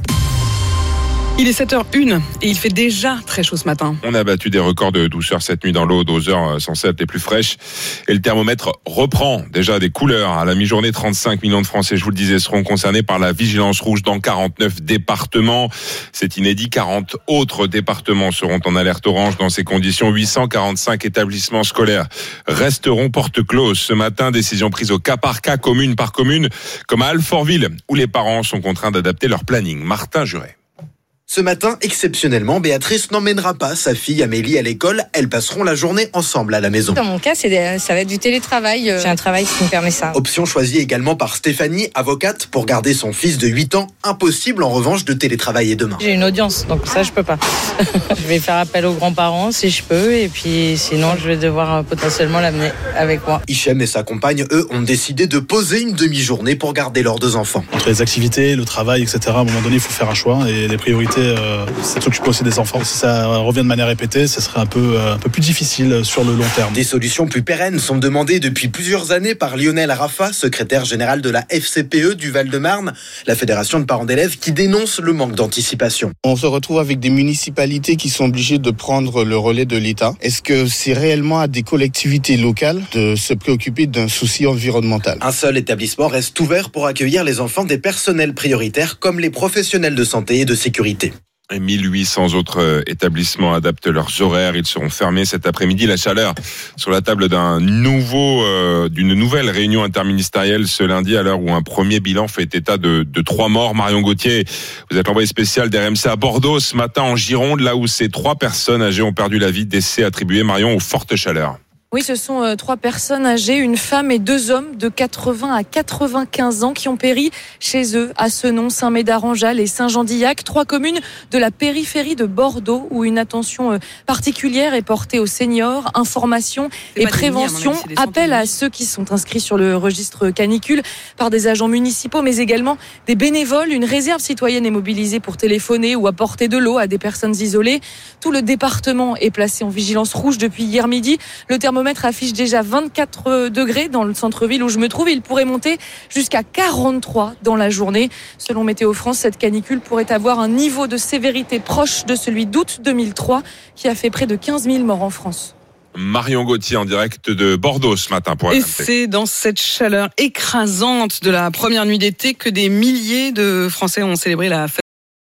Il est sept heures une et il fait déjà très chaud ce matin. On a battu des records de douceur cette nuit dans l'eau, doseurs censés être les plus fraîches. Et le thermomètre reprend déjà des couleurs. À la mi-journée, trente-cinq millions de Français, je vous le disais, seront concernés par la vigilance rouge dans quarante-neuf départements. C'est inédit, quarante autres départements seront en alerte orange. Dans ces conditions, huit cent quarante-cinq établissements scolaires resteront porte close. Ce matin, décision prise au cas par cas, commune par commune, comme à Alfortville, où les parents sont contraints d'adapter leur planning. Martin Juret. Ce matin, exceptionnellement, Béatrice n'emmènera pas sa fille Amélie à l'école. Elles passeront la journée ensemble à la maison. Dans mon cas, c'est des, ça va être du télétravail. J'ai un travail qui me permet ça. Option choisie également par Stéphanie, avocate, pour garder son fils de huit ans. Impossible en revanche de télétravailler demain. J'ai une audience, donc ça, je peux pas. Je vais faire appel aux grands-parents si je peux, et puis sinon, je vais devoir potentiellement l'amener avec moi. Hichem et sa compagne, eux, ont décidé de poser une demi-journée pour garder leurs deux enfants. Entre les activités, le travail, et cetera, à un moment donné, il faut faire un choix et les priorités. Euh, c'est de s'occuper aussi des enfants. Si ça revient de manière répétée, ce serait un peu, euh, un peu plus difficile sur le long terme. Des solutions plus pérennes sont demandées depuis plusieurs années par Lionel Rafa, secrétaire général de la F C P E du Val-de-Marne, la fédération de parents d'élèves qui dénonce le manque d'anticipation. On se retrouve avec des municipalités qui sont obligées de prendre le relais de l'État. Est-ce que c'est réellement à des collectivités locales de se préoccuper d'un souci environnemental ? Un seul établissement reste ouvert pour accueillir les enfants des personnels prioritaires comme les professionnels de santé et de sécurité. Et mille huit cents autres établissements adaptent leurs horaires. Ils seront fermés cet après-midi. La chaleur sur la table d'un nouveau, euh, d'une nouvelle réunion interministérielle ce lundi, à l'heure où un premier bilan fait état de, de trois morts. Marion Gauthier, vous êtes l'envoyé spécial d'R M C à Bordeaux ce matin en Gironde, là où ces trois personnes âgées ont perdu la vie. Décès attribué, Marion, aux fortes chaleurs. Oui, ce sont euh, trois personnes âgées, une femme et deux hommes de quatre-vingts à quatre-vingt-quinze ans qui ont péri chez eux à Senon, Saint-Médard-en-Jalles et Saint-Jean-d'Illac, trois communes de la périphérie de Bordeaux où une attention euh, particulière est portée aux seniors, information et prévention, appel à ceux qui sont inscrits sur le registre canicule par des agents municipaux mais également des bénévoles. Une réserve citoyenne est mobilisée pour téléphoner ou apporter de l'eau à des personnes isolées. Tout le département est placé en vigilance rouge depuis hier midi. Le thermomètre affiche déjà vingt-quatre degrés dans le centre-ville où je me trouve. Il pourrait monter jusqu'à quarante-trois dans la journée. Selon Météo France, cette canicule pourrait avoir un niveau de sévérité proche de celui d'août deux mille trois qui a fait près de quinze mille morts en France. Marion Gauthier en direct de Bordeaux ce matin pour R M C. Et c'est dans cette chaleur écrasante de la première nuit d'été que des milliers de Français ont célébré la fête.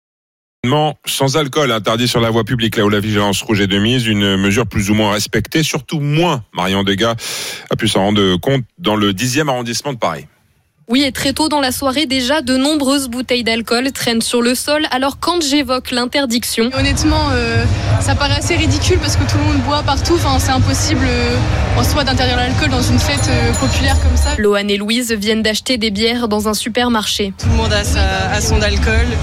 Sans alcool, interdit sur la voie publique, là où la vigilance rouge est de mise, une mesure plus ou moins respectée, surtout moins. Marion Degas a pu s'en rendre compte dans le dixième arrondissement de Paris. Oui, et très tôt dans la soirée, déjà, de nombreuses bouteilles d'alcool traînent sur le sol. Alors quand j'évoque l'interdiction... Honnêtement, euh, ça paraît assez ridicule parce que tout le monde boit partout. Enfin, c'est impossible euh, en soi d'interdire l'alcool dans une fête euh, populaire comme ça. Loane et Louise viennent d'acheter des bières dans un supermarché. Tout le monde a, sa, a son alcool.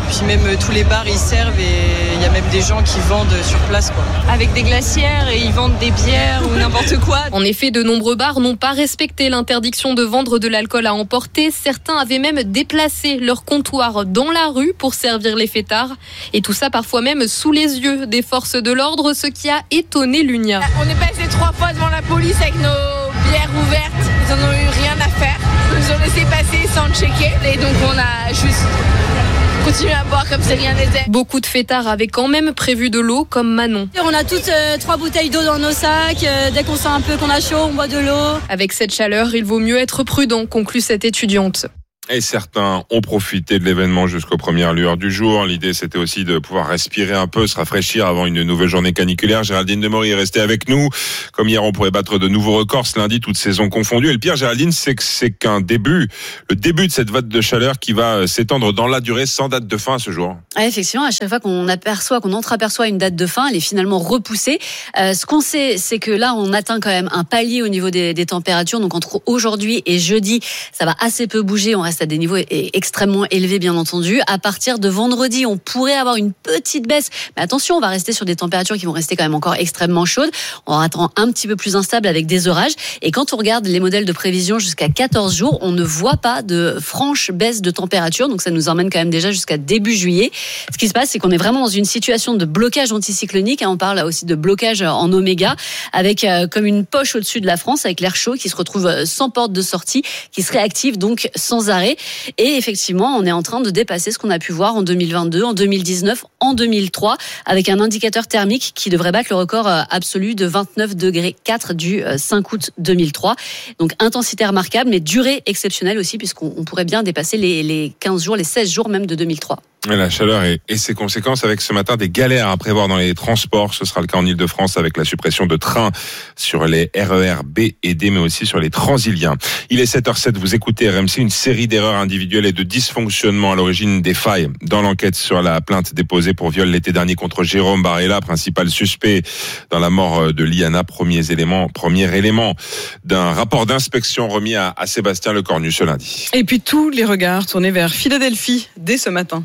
puis même euh, tous les bars ils servent et il y a même des gens qui vendent sur place quoi. Avec des glacières et ils vendent des bières ou n'importe quoi. En effet, de nombreux bars n'ont pas respecté l'interdiction de vendre de l'alcool à emporter. Certains avaient même déplacé leur comptoir dans la rue pour servir les fêtards. Et tout ça parfois même sous les yeux des forces de l'ordre, ce qui a étonné l'Unia. On est passé trois fois devant la police avec nos bières ouvertes. Ils en ont eu rien à faire. Ils nous ont laissé passer sans checker. Et donc on a juste continué à boire comme si rien n'était. Beaucoup de fêtards avaient quand même prévu de l'eau, comme Manon. On a toutes euh, trois bouteilles d'eau dans nos sacs. Euh, dès qu'on sent un peu qu'on a chaud, on boit de l'eau. Avec cette chaleur, il vaut mieux être prudent, conclut cette étudiante. Et certains ont profité de l'événement jusqu'aux premières lueurs du jour. L'idée, c'était aussi de pouvoir respirer un peu, se rafraîchir avant une nouvelle journée caniculaire. Géraldine Demory est restée avec nous. Comme hier, on pourrait battre de nouveaux records ce lundi, toutes saisons confondues. Et le pire, Géraldine, c'est que c'est qu'un début, le début de cette vague de chaleur qui va s'étendre dans la durée sans date de fin à ce jour. Ah, effectivement, à chaque fois qu'on aperçoit, qu'on entreaperçoit une date de fin, elle est finalement repoussée. Euh, ce qu'on sait, c'est que là, on atteint quand même un palier au niveau des, des températures. Donc, entre aujourd'hui et jeudi, ça va assez peu bouger. On reste à des niveaux extrêmement élevés, bien entendu. À partir de vendredi, on pourrait avoir une petite baisse. Mais attention, on va rester sur des températures qui vont rester quand même encore extrêmement chaudes. On attend un petit peu plus instable avec des orages. Et quand on regarde les modèles de prévision jusqu'à quatorze jours, on ne voit pas de franche baisse de température. Donc, ça nous emmène quand même déjà jusqu'à début juillet. Ce qui se passe, c'est qu'on est vraiment dans une situation de blocage anticyclonique. On parle aussi de blocage en oméga, avec comme une poche au-dessus de la France, avec l'air chaud qui se retrouve sans porte de sortie, qui se réactive donc sans arrêt. Et effectivement, on est en train de dépasser ce qu'on a pu voir en deux mille vingt-deux, en deux mille dix-neuf, en deux mille trois, avec un indicateur thermique qui devrait battre le record absolu de vingt-neuf degrés quatre du cinq août deux mille trois. Donc intensité remarquable, mais durée exceptionnelle aussi, puisqu'on pourrait bien dépasser les, les quinze jours, les seize jours même de deux mille trois. La chaleur et, et ses conséquences avec ce matin des galères à prévoir dans les transports. Ce sera le cas en Ile-de-France avec la suppression de trains sur les R E R B et D, mais aussi sur les Transiliens. Il est sept heures zéro sept, vous écoutez R M C, une série d'erreurs individuelles et de dysfonctionnements à l'origine des failles dans l'enquête sur la plainte déposée pour viol l'été dernier contre Jérôme Barella, principal suspect dans la mort de Liana. Premiers éléments, premier élément d'un rapport d'inspection remis à, à Sébastien Lecornu ce lundi. Et puis tous les regards tournés vers Philadelphie dès ce matin.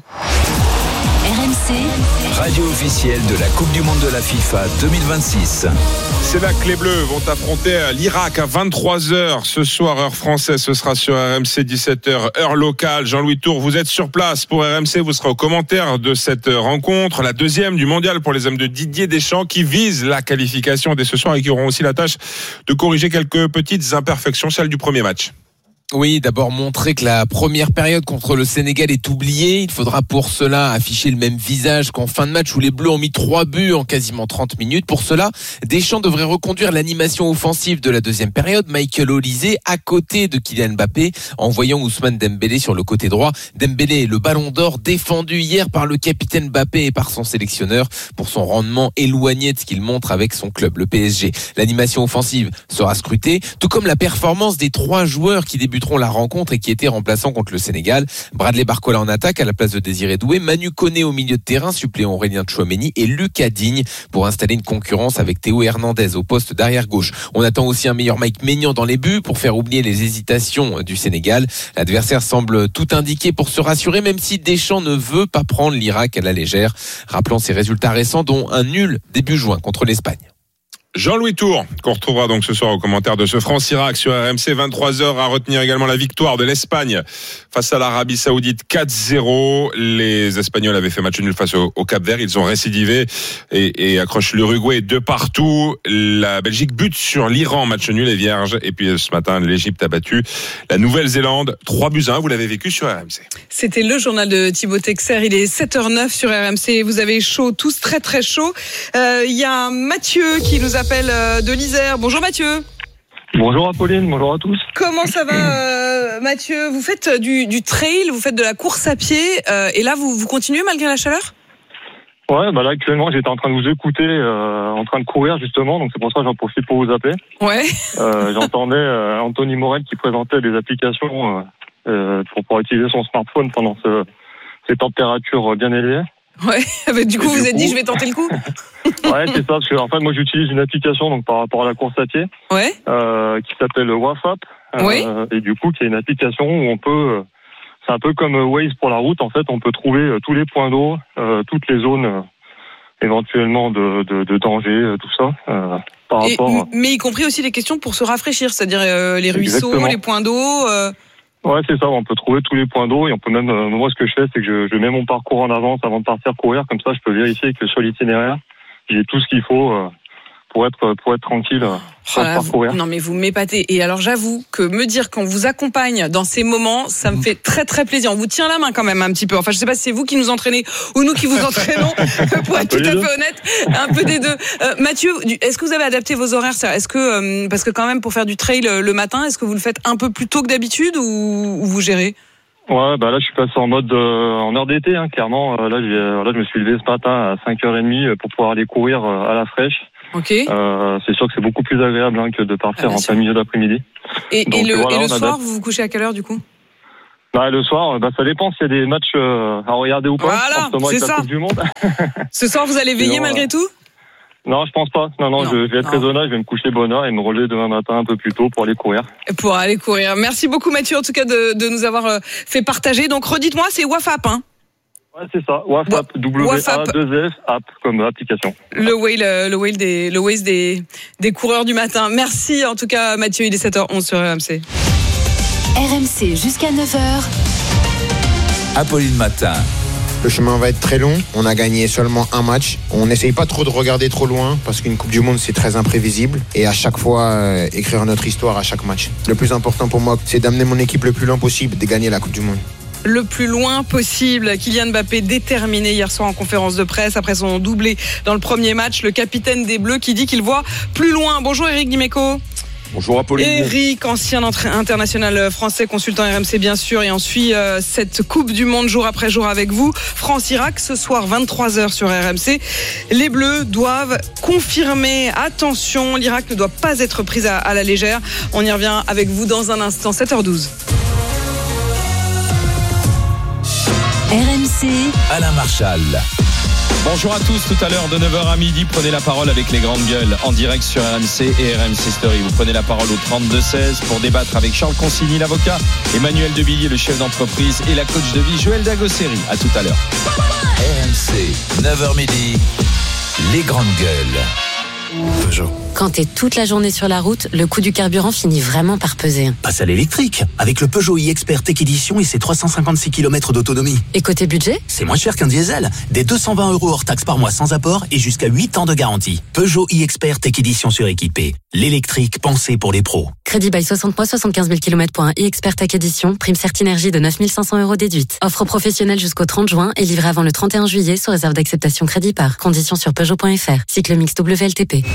R M C, radio officielle de la Coupe du Monde de la FIFA deux mille vingt-six. C'est là que les Bleus vont affronter l'Irak à vingt-trois heures ce soir, heure française. Ce sera sur R M C, dix-sept heures, heure locale. Jean-Louis Tour, vous êtes sur place pour R M C. Vous serez au commentaire de cette rencontre, la deuxième du mondial pour les hommes de Didier Deschamps, qui vise la qualification dès ce soir et qui auront aussi la tâche de corriger quelques petites imperfections, celles du premier match. Oui, d'abord montrer que la première période contre le Sénégal est oubliée. Il faudra pour cela afficher le même visage qu'en fin de match où les Bleus ont mis trois buts en quasiment trente minutes. Pour cela, Deschamps devrait reconduire l'animation offensive de la deuxième période. Michael Olise à côté de Kylian Mbappé, envoyant Ousmane Dembélé sur le côté droit. Dembélé, le ballon d'or défendu hier par le capitaine Mbappé et par son sélectionneur pour son rendement éloigné de ce qu'il montre avec son club, le P S G. L'animation offensive sera scrutée, tout comme la performance des trois joueurs qui débutent la rencontre et qui était remplaçant contre le Sénégal. Bradley Barcola en attaque à la place de Désiré Doué, Manu Koné au milieu de terrain, suppléant Aurélien Tchouaméni et Lucas Digne pour installer une concurrence avec Théo Hernandez au poste d'arrière gauche. On attend aussi un meilleur Mike Maignan dans les buts pour faire oublier les hésitations du Sénégal. L'adversaire semble tout indiqué pour se rassurer, même si Deschamps ne veut pas prendre l'Irak à la légère. Rappelons ses résultats récents, dont un nul début juin contre l'Espagne. Jean-Louis Tour, qu'on retrouvera donc ce soir au commentaire de ce France-Irak sur R M C, vingt-trois heures, à retenir également la victoire de l'Espagne face à l'Arabie Saoudite quatre zéro. Les Espagnols avaient fait match nul face au, au Cap-Vert, ils ont récidivé et, et accrochent l'Uruguay de partout. La Belgique bute sur l'Iran, match nul et vierge. Et puis ce matin, l'Égypte a battu la Nouvelle-Zélande, trois buts à un. Vous l'avez vécu sur R M C. C'était le journal de Thibaut Texer, il est sept heures neuf sur R M C. Vous avez chaud, tous très très chaud. Il euh, y a Mathieu qui nous appelle de l'Isère. Bonjour Mathieu. Bonjour Apolline, bonjour à tous. Comment ça va euh, Mathieu? Vous faites du, du trail, vous faites de la course à pied euh, et là vous, vous continuez malgré la chaleur? Ouais, bah là actuellement j'étais en train de vous écouter, euh, en train de courir justement, donc c'est pour ça que j'en profite pour vous appeler. Ouais. Euh, j'entendais euh, Anthony Morel qui présentait des applications euh, euh, pour pouvoir utiliser son smartphone pendant ce, ces températures bien élevées. Ouais, bah, du coup, vous vous êtes dit, je vais tenter le coup. Ouais, c'est ça, parce que en fait, moi, j'utilise une application donc par rapport à la course à pied, ouais, euh, qui s'appelle WhatsApp, oui, euh, et du coup, qui est une application où on peut c'est un peu comme Waze pour la route. En fait, on peut trouver euh, tous les points d'eau, euh, toutes les zones euh, éventuellement de, de, de danger, euh, tout ça. Euh, par Et, rapport. À... Mais y compris aussi les questions pour se rafraîchir, c'est-à-dire euh, les ruisseaux, Exactement. les points d'eau. Euh... Ouais, c'est ça. On peut trouver tous les points d'eau et on peut même. Euh, moi, ce que je fais, c'est que je, je mets mon parcours en avance avant de partir courir. Comme ça, je peux vérifier que sur l'itinéraire, j'ai tout ce qu'il faut. Euh, pour être pour être tranquille euh, oh là, vous, non mais vous m'épatez. Et alors j'avoue que me dire qu'on vous accompagne dans ces moments, ça me fait très très plaisir. On vous tient la main quand même un petit peu. Enfin je sais pas si c'est vous qui nous entraînez ou nous qui vous entraînons. Pour être tout à fait honnête, un peu des deux. Euh, Mathieu, est-ce que vous avez adapté vos horaires? Est-ce que euh, parce que quand même pour faire du trail le matin, est-ce que vous le faites un peu plus tôt que d'habitude ou, ou vous gérez? Ouais, bah là je suis passé en mode euh, en heure d'été, hein, clairement. Euh, là, j'ai, là je me suis levé ce matin à cinq heures trente pour pouvoir aller courir euh, à la fraîche. Ok. Euh, c'est sûr que c'est beaucoup plus agréable hein, que de partir ah, en plein milieu d'après-midi. Et, Donc, et le, voilà, et le soir, adapte. Vous vous couchez à quelle heure du coup? Bah le soir, bah ça dépend s'il y a des matchs euh, à regarder ou pas. Voilà, c'est ça. La Coupe du Monde. Ce soir, vous allez veiller Sinon, malgré euh... tout? Non, je pense pas. Non, non, non je vais être raisonnable, je vais me coucher bonne heure et me relever demain matin un peu plus tôt pour aller courir. Pour aller courir. Merci beaucoup Mathieu en tout cas de, de nous avoir fait partager. Donc redites-moi, c'est Wafap, hein? Ouais, c'est ça. Wafap, W A deux F, app comme application. Le Waze, le, le Waze des, le Waze des, des coureurs du matin. Merci en tout cas Mathieu, il est sept heures onze sur R M C. R M C jusqu'à neuf heures. Apolline Matin. Le chemin va être très long. On a gagné seulement un match. On n'essaye pas trop de regarder trop loin parce qu'une Coupe du Monde, c'est très imprévisible. Et à chaque fois, euh, écrire notre histoire à chaque match. Le plus important pour moi, c'est d'amener mon équipe le plus loin possible, de gagner la Coupe du Monde. Le plus loin possible. Kylian Mbappé déterminé hier soir en conférence de presse après son doublé dans le premier match. Le capitaine des Bleus qui dit qu'il voit plus loin. Bonjour Eric Dimeco. Bonjour Apolline. Eric, ancien international français, consultant R M C bien sûr, et on suit euh, cette Coupe du Monde jour après jour avec vous. France-Irak ce soir vingt-trois heures sur R M C. Les Bleus doivent confirmer. Attention, l'Irak ne doit pas être prise à, à la légère. On y revient avec vous dans un instant, sept heures douze. R M C. Alain Marchal. Bonjour à tous, tout à l'heure de neuf heures à midi, prenez la parole avec les grandes gueules en direct sur R M C et R M C Story. Vous prenez la parole au trente-deux seize pour débattre avec Charles Consigny, l'avocat, Emmanuel Debilliers, le chef d'entreprise, et la coach de vie, Joël Dagosseri. À tout à l'heure. R M C, neuf heures midi, les grandes gueules. Peugeot. Quand t'es toute la journée sur la route, le coût du carburant finit vraiment par peser. Passe à l'électrique, avec le Peugeot e-Expert Tech Edition et ses trois cent cinquante-six kilomètres d'autonomie. Et côté budget ? C'est moins cher qu'un diesel. Des deux cent vingt euros hors taxe par mois sans apport et jusqu'à huit ans de garantie. Peugeot e-Expert Tech Edition suréquipé. L'électrique pensé pour les pros. Crédit bail soixante mois, soixante-quinze mille kilomètres pour un e-Expert Tech Edition. Prime Certinergie de neuf mille cinq cents euros déduite. Offre professionnelle jusqu'au trente juin et livrée avant le trente et un juillet sous réserve d'acceptation crédit par. Conditions sur Peugeot point F R. Cycle mix W L T P.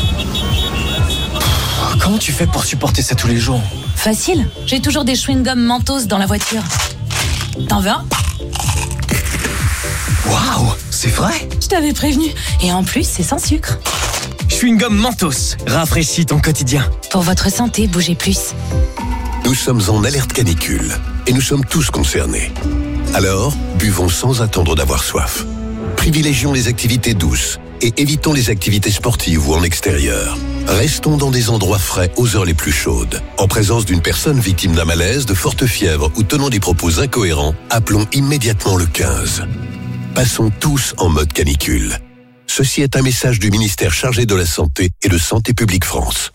Comment tu fais pour supporter ça tous les jours ? Facile, j'ai toujours des chewing-gums Mentos dans la voiture. T'en veux un ? Waouh, c'est vrai ? Je t'avais prévenu. Et en plus, c'est sans sucre. Chewing-gum Mentos, rafraîchis ton quotidien. Pour votre santé, bougez plus. Nous sommes en alerte canicule et nous sommes tous concernés. Alors, buvons sans attendre d'avoir soif. Privilégions les activités douces et évitons les activités sportives ou en extérieur. Restons dans des endroits frais aux heures les plus chaudes. En présence d'une personne victime d'un malaise, de forte fièvre ou tenant des propos incohérents, appelons immédiatement le quinze. Passons tous en mode canicule. Ceci est un message du ministère chargé de la Santé et de Santé publique France.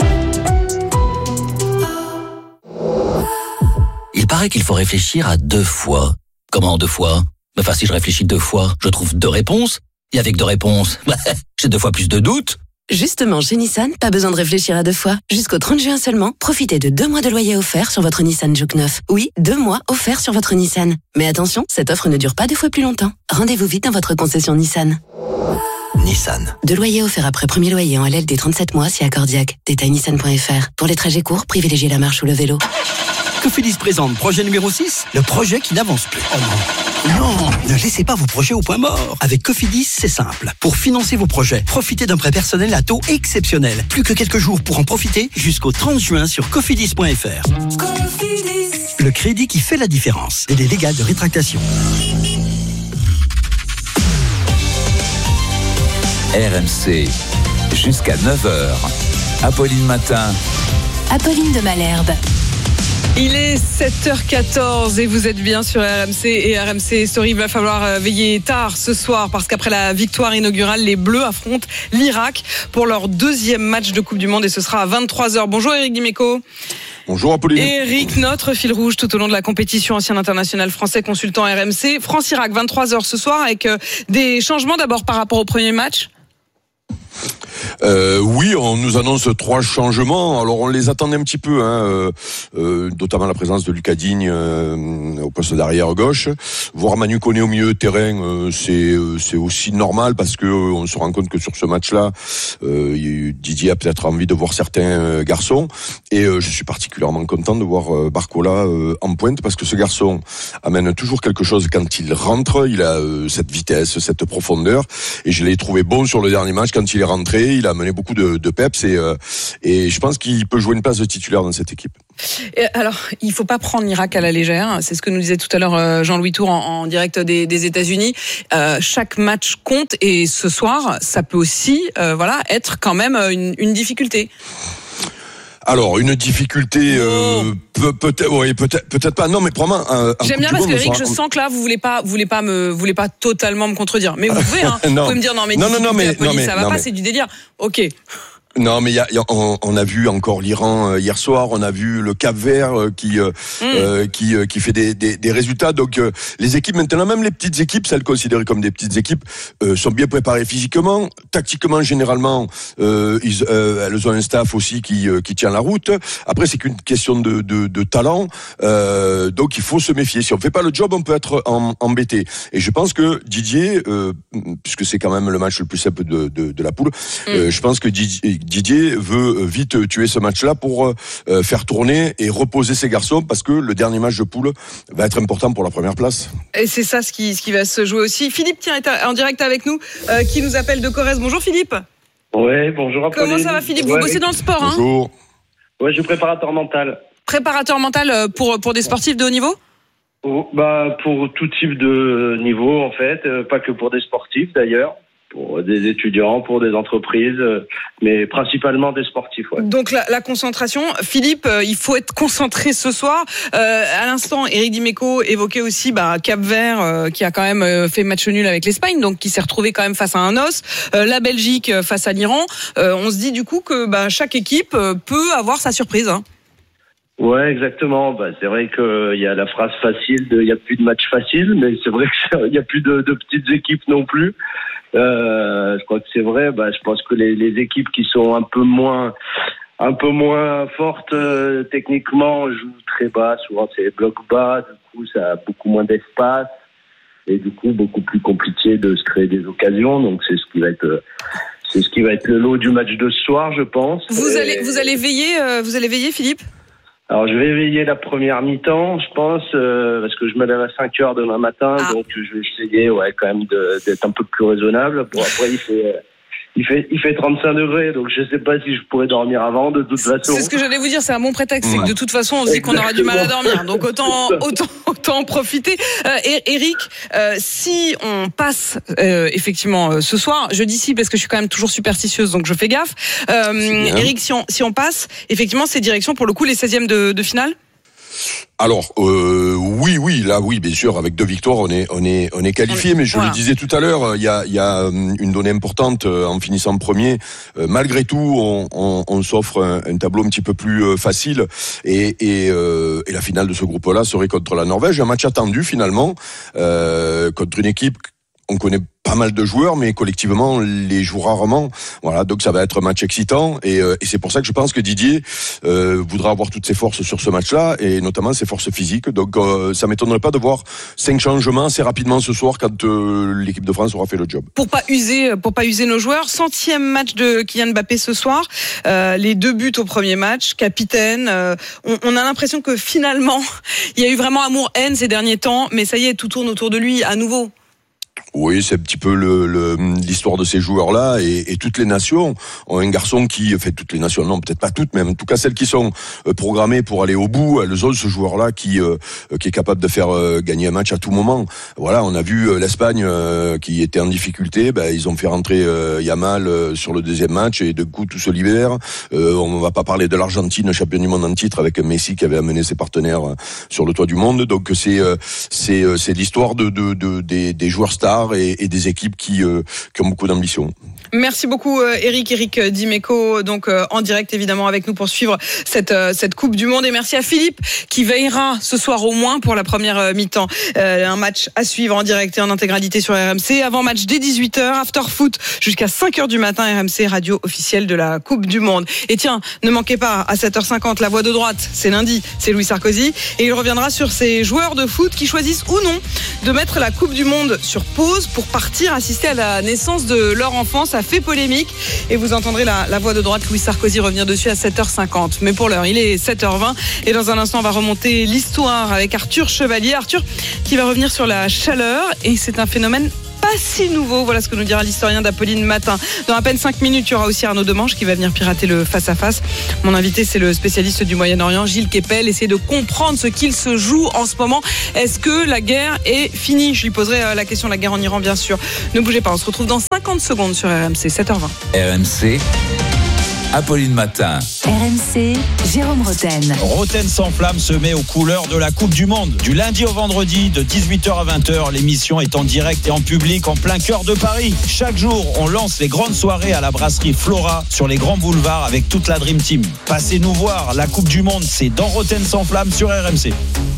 Il paraît qu'il faut réfléchir à deux fois. Comment deux fois ? Enfin, si je réfléchis deux fois, je trouve deux réponses. Et avec deux réponses, j'ai deux fois plus de doutes. Justement, chez Nissan, pas besoin de réfléchir à deux fois. Jusqu'au trente juin seulement, profitez de deux mois de loyer offert sur votre Nissan Juke neuf. Oui, deux mois offerts sur votre Nissan. Mais attention, cette offre ne dure pas deux fois plus longtemps. Rendez-vous vite dans votre concession Nissan. Nissan. Deux loyers offerts après premier loyer en L L D trente-sept mois si accordiaque. Détail nissan point F R. Pour les trajets courts, privilégiez la marche ou le vélo. Cofidis présente projet numéro six, le projet qui n'avance plus. Oh non. Non, ne laissez pas vos projets au point mort. Avec Cofidis, c'est simple. Pour financer vos projets, profitez d'un prêt personnel à taux exceptionnel. Plus que quelques jours pour en profiter jusqu'au trente juin sur cofidis point F R. Cofidis. Le crédit qui fait la différence. Délai légal de rétractation. R M C, jusqu'à neuf heures. Apolline Matin. Apolline de Malherbe. Il est sept heures quatorze et vous êtes bien sur R M C et R M C Story. Il va falloir veiller tard ce soir parce qu'après la victoire inaugurale, les Bleus affrontent l'Irak pour leur deuxième match de Coupe du Monde et ce sera à vingt-trois heures. Bonjour Éric Dimeco. Bonjour Apolline. Éric, notre fil rouge tout au long de la compétition, ancien international français, consultant R M C. France-Irak, vingt-trois heures ce soir avec des changements d'abord par rapport au premier match. Euh, oui, on nous annonce trois changements. Alors on les attendait un petit peu, hein, euh, euh, notamment la présence de Lucas Digne euh, au poste d'arrière gauche. Voir Manu Koné au milieu de terrain, euh, c'est euh, c'est aussi normal parce que euh, on se rend compte que sur ce match-là, euh, Didier a peut-être envie de voir certains euh, garçons. Et euh, je suis particulièrement content de voir euh, Barcola euh, en pointe parce que ce garçon amène toujours quelque chose quand il rentre. Il a euh, cette vitesse, cette profondeur. Et je l'ai trouvé bon sur le dernier match quand il est rentré. Il a mené beaucoup de, de peps et, euh, et je pense qu'il peut jouer une place de titulaire dans cette équipe. Et alors, il faut pas prendre l'Irak à la légère. C'est ce que nous disait tout à l'heure Jean-Louis Tour en, en direct des, des États-Unis. Euh, chaque match compte et ce soir, ça peut aussi, euh, voilà, être quand même une, une difficulté. Alors une difficulté euh, peut, peut-être oui, peut-être peut-être pas non mais probablement un, un j'aime bien parce que Eric je sens que là vous voulez pas vous voulez pas me vous voulez pas totalement me contredire mais vous pouvez hein, vous pouvez me dire non mais non non non mais, police, non, mais ça va non, pas mais... c'est du délire. OK. Non, mais y a, y a, on, on a vu encore l'Iran euh, hier soir. On a vu le Cap-Vert euh, qui euh, mm. euh, qui euh, qui fait des, des, des résultats. Donc euh, les équipes maintenant, même les petites équipes, celles considérées comme des petites équipes, euh, sont bien préparées physiquement, tactiquement généralement. Euh, ils, euh, elles ont un staff aussi qui euh, qui tient la route. Après, c'est qu'une question de de, de talent. Euh, donc il faut se méfier. Si on fait pas le job, on peut être en, embêté. Et je pense que Didier, euh, puisque c'est quand même le match le plus simple de de, de la poule, mm. euh, je pense que Didier Didier veut vite tuer ce match-là pour euh, faire tourner et reposer ses garçons parce que le dernier match de poule va être important pour la première place. Et c'est ça ce qui, ce qui va se jouer aussi. Philippe tiens, est en direct avec nous, euh, qui nous appelle de Corrèze. Bonjour Philippe. Ouais, bonjour Apolline. Comment ça va Philippe? Vous ouais, bossez dans le sport, hein? Bonjour. Ouais, je suis préparateur mental. Préparateur mental pour, pour des sportifs de haut niveau? Oh, bah, pour tout type de niveau en fait, euh, pas que pour des sportifs d'ailleurs. Pour des étudiants, pour des entreprises, mais principalement des sportifs. Ouais. Donc la, la concentration, Philippe, euh, il faut être concentré ce soir. Euh, à l'instant, Éric Dimeco évoquait aussi bah, Cap-Vert, euh, qui a quand même euh, fait match nul avec l'Espagne, donc qui s'est retrouvé quand même face à un os. Euh, la Belgique euh, face à l'Iran. Euh, on se dit du coup que bah, chaque équipe euh, peut avoir sa surprise. Hein. Ouais, exactement. Bah, c'est vrai qu'il y a la phrase facile de il n'y a plus de match facile, mais c'est vrai qu'il n'y a plus de, de petites équipes non plus. Euh, je crois que c'est vrai. Bah, je pense que les, les équipes qui sont un peu moins, un peu moins fortes euh, techniquement jouent très bas. Souvent, c'est les blocs bas. Du coup, ça a beaucoup moins d'espace et du coup, beaucoup plus compliqué de se créer des occasions. Donc, c'est ce qui va être, c'est ce qui va être le lot du match de ce soir, je pense. Vous et... allez, vous allez veiller, euh, vous allez veiller, Philippe? Alors, je vais veiller la première mi-temps, je pense, euh, parce que je me lève à cinq heures demain matin, ah. donc je vais essayer, ouais, quand même de, d'être un peu plus raisonnable. Bon, après, il fait, euh, il fait, il fait trente-cinq degrés, donc je sais pas si je pourrais dormir avant, de toute façon. C'est ce que j'allais vous dire, c'est un bon prétexte, ouais. C'est que de toute façon, on se dit Exactement. qu'on aura du mal à dormir, donc autant, autant, autant en profiter. Euh, Éric, euh, si on passe, euh, effectivement, euh, ce soir, je dis si parce que je suis quand même toujours superstitieuse, donc je fais gaffe. Euh, Éric, si on, si on passe, effectivement, c'est direction pour le coup les seizièmes de, de finale? Alors euh, oui, oui, là, oui, bien sûr, avec deux victoires, on est, on est, on est qualifié. Mais je voilà. le disais tout à l'heure, il y a, il y a une donnée importante en finissant premier. Euh, malgré tout, on, on, on s'offre un, un tableau un petit peu plus facile. Et, et, euh, et la finale de ce groupe-là serait contre la Norvège, un match attendu finalement euh, contre une équipe. On connaît pas mal de joueurs, mais collectivement, les joue rarement. Voilà, donc ça va être un match excitant. Et, euh, et c'est pour ça que je pense que Didier euh, voudra avoir toutes ses forces sur ce match-là, et notamment ses forces physiques. Donc euh, ça m'étonnerait pas de voir cinq changements assez rapidement ce soir quand euh, l'équipe de France aura fait le job. Pour pas user, pour pas user nos joueurs, centième match de Kylian Mbappé ce soir. Euh, les deux buts au premier match, capitaine. Euh, on, on a l'impression que finalement, il y a eu vraiment amour-haine ces derniers temps, mais ça y est, tout tourne autour de lui à nouveau. Oui, c'est un petit peu le, le, l'histoire de ces joueurs-là et, et toutes les nations ont un garçon qui, enfin toutes les nations, non peut-être pas toutes, mais en tout cas celles qui sont programmées pour aller au bout, elles ont ce joueur-là qui euh, qui est capable de faire euh, gagner un match à tout moment. Voilà, on a vu euh, l'Espagne euh, qui était en difficulté, ben, ils ont fait rentrer euh, Yamal euh, sur le deuxième match et de coup tout se libère. Euh, on va pas parler de l'Argentine, champion du monde en titre, avec Messi qui avait amené ses partenaires euh, sur le toit du monde. Donc c'est euh, c'est euh, c'est l'histoire de, de, de des, des joueurs stars Et, et des équipes qui, euh, qui ont beaucoup d'ambition. Merci beaucoup Eric, Eric Dimeco, donc euh, en direct évidemment avec nous pour suivre cette euh, cette Coupe du Monde, et merci à Philippe qui veillera ce soir au moins pour la première euh, mi-temps. Euh, un match à suivre en direct et en intégralité sur R M C. Avant match dès dix-huit heures, after foot jusqu'à cinq heures du matin, R M C radio officielle de la Coupe du Monde. Et tiens, ne manquez pas à sept heures cinquante la voix de droite, c'est lundi, c'est Louis Sarkozy et il reviendra sur ces joueurs de foot qui choisissent ou non de mettre la Coupe du Monde sur pause pour partir assister à la naissance de leur enfant. Ça fait polémique et vous entendrez la, la voix de droite Louis Sarkozy revenir dessus à sept heures cinquante. Mais pour l'heure, il est sept heures vingt et dans un instant, on va remonter l'histoire avec Arthur Chevalier. Arthur qui va revenir sur la chaleur et c'est un phénomène pas si nouveau. Voilà ce que nous dira l'historien d'Apolline Matin. Dans à peine cinq minutes, il y aura aussi Arnaud Demange qui va venir pirater le face-à-face. Mon invité, c'est le spécialiste du Moyen-Orient, Gilles Kepel. Essayer de comprendre ce qu'il se joue en ce moment. Est-ce que la guerre est finie? Je lui poserai la question, la guerre en Iran, bien sûr. Ne bougez pas, on se retrouve dans cinquante secondes sur R M C, sept heures vingt. R M C, Apolline Matin. R M C, Jérôme Roten. Roten sans flamme se met aux couleurs de la Coupe du Monde. Du lundi au vendredi, de dix-huit heures à vingt heures, l'émission est en direct et en public en plein cœur de Paris. Chaque jour, on lance les grandes soirées à la brasserie Flora sur les grands boulevards avec toute la Dream Team. Passez nous voir, la Coupe du Monde, c'est dans Roten sans flamme sur R M C.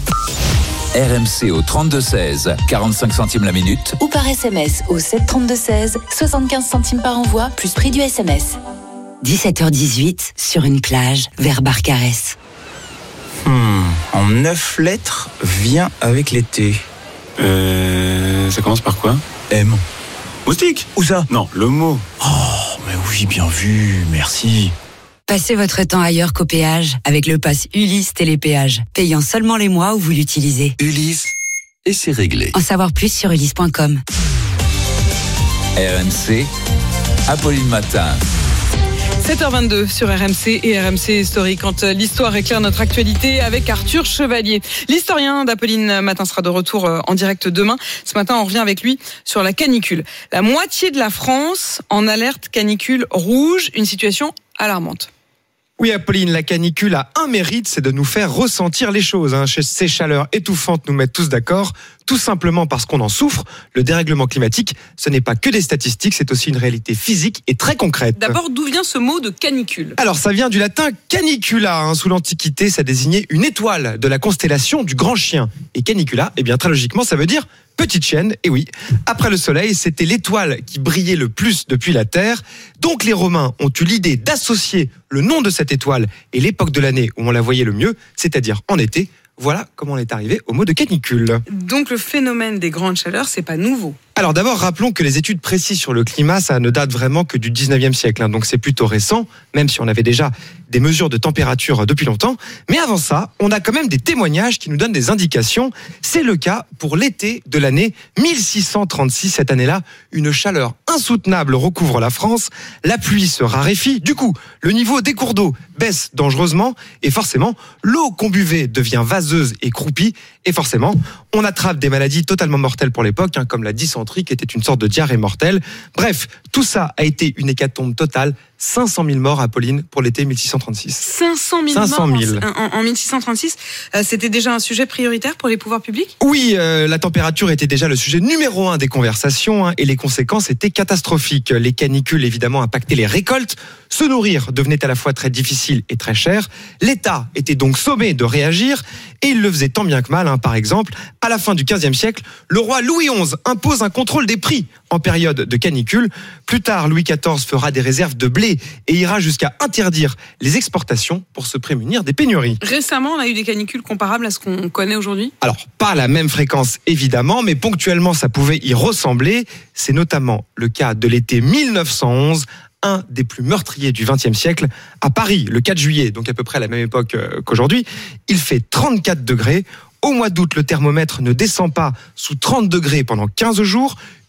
R M C au trente-deux seize, quarante-cinq centimes la minute. Ou par S M S au sept trente-deux seize, soixante-quinze centimes par envoi, plus prix du S M S. dix-sept heures dix-huit, sur une plage, vers Barcarès. Hmm, en neuf lettres, vient avec l'été. Euh, ça commence par quoi? M. Moustique? Où ça? Non, le mot. Oh, mais oui, bien vu, merci. Passez votre temps ailleurs qu'au péage avec le pass Ulysse Télépéage, payant seulement les mois où vous l'utilisez. Ulysse, et c'est réglé. En savoir plus sur ulysse point com. R M C, Apolline Matin. sept heures vingt-deux sur R M C et R M C Story quand l'histoire éclaire notre actualité avec Arthur Chevalier. L'historien d'Apolline Matin sera de retour en direct demain. Ce matin, on revient avec lui sur la canicule. La moitié de la France en alerte canicule rouge, une situation alarmante. Oui, Apolline, la canicule a un mérite, c'est de nous faire ressentir les choses. Hein. Ces chaleurs étouffantes nous mettent tous d'accord, tout simplement parce qu'on en souffre. Le dérèglement climatique, ce n'est pas que des statistiques, c'est aussi une réalité physique et très concrète. D'abord, d'où vient ce mot de canicule? Alors, ça vient du latin canicula. Hein. Sous l'Antiquité, ça désignait une étoile de la constellation du Grand Chien. Et canicula, eh bien, très logiquement, ça veut dire petite chienne. Et oui, après le soleil, c'était l'étoile qui brillait le plus depuis la Terre. Donc les Romains ont eu l'idée d'associer le nom de cette étoile et l'époque de l'année où on la voyait le mieux, c'est-à-dire en été. Voilà comment on est arrivé au mot de canicule. Donc le phénomène des grandes chaleurs, c'est pas nouveau. Alors d'abord, rappelons que les études précises sur le climat, ça ne date vraiment que du dix-neuvième siècle. Hein, donc c'est plutôt récent, même si on avait déjà des mesures de température depuis longtemps. Mais avant ça, on a quand même des témoignages qui nous donnent des indications. C'est le cas pour l'été de l'année mille six cent trente-six. Cette année-là, une chaleur insoutenable recouvre la France. La pluie se raréfie. Du coup, le niveau des cours d'eau baisse dangereusement. Et forcément, l'eau qu'on buvait devient vaseuse et croupie. Et forcément, on attrape des maladies totalement mortelles pour l'époque, hein, comme la dysenterie qui était une sorte de diarrhée mortelle. Bref, tout ça a été une hécatombe totale. cinq cent mille morts, Apolline, pour l'été mille six cent trente-six. cinq cent mille morts en, en, en mille six cent trente-six. Euh, c'était déjà un sujet prioritaire pour les pouvoirs publics? Oui, euh, la température était déjà le sujet numéro un des conversations, hein, et les conséquences étaient catastrophiques. Les canicules, évidemment, impactaient les récoltes. Se nourrir devenait à la fois très difficile et très cher. L'État était donc sommé de réagir, et il le faisait tant bien que mal. Hein. Par exemple, à la fin du quinzième siècle, le roi Louis onze impose un contrôle des prix en période de canicule. Plus tard, Louis quatorze fera des réserves de blé et ira jusqu'à interdire les exportations pour se prémunir des pénuries. Récemment, on a eu des canicules comparables à ce qu'on connaît aujourd'hui? Alors, pas à la même fréquence évidemment, mais ponctuellement ça pouvait y ressembler. C'est notamment le cas de l'été mille neuf cent onze, un des plus meurtriers du vingtième siècle, à Paris, le quatre juillet, donc à peu près à la même époque qu'aujourd'hui. Il fait trente-quatre degrés. Au mois d'août, le thermomètre ne descend pas sous trente degrés pendant quinze jours.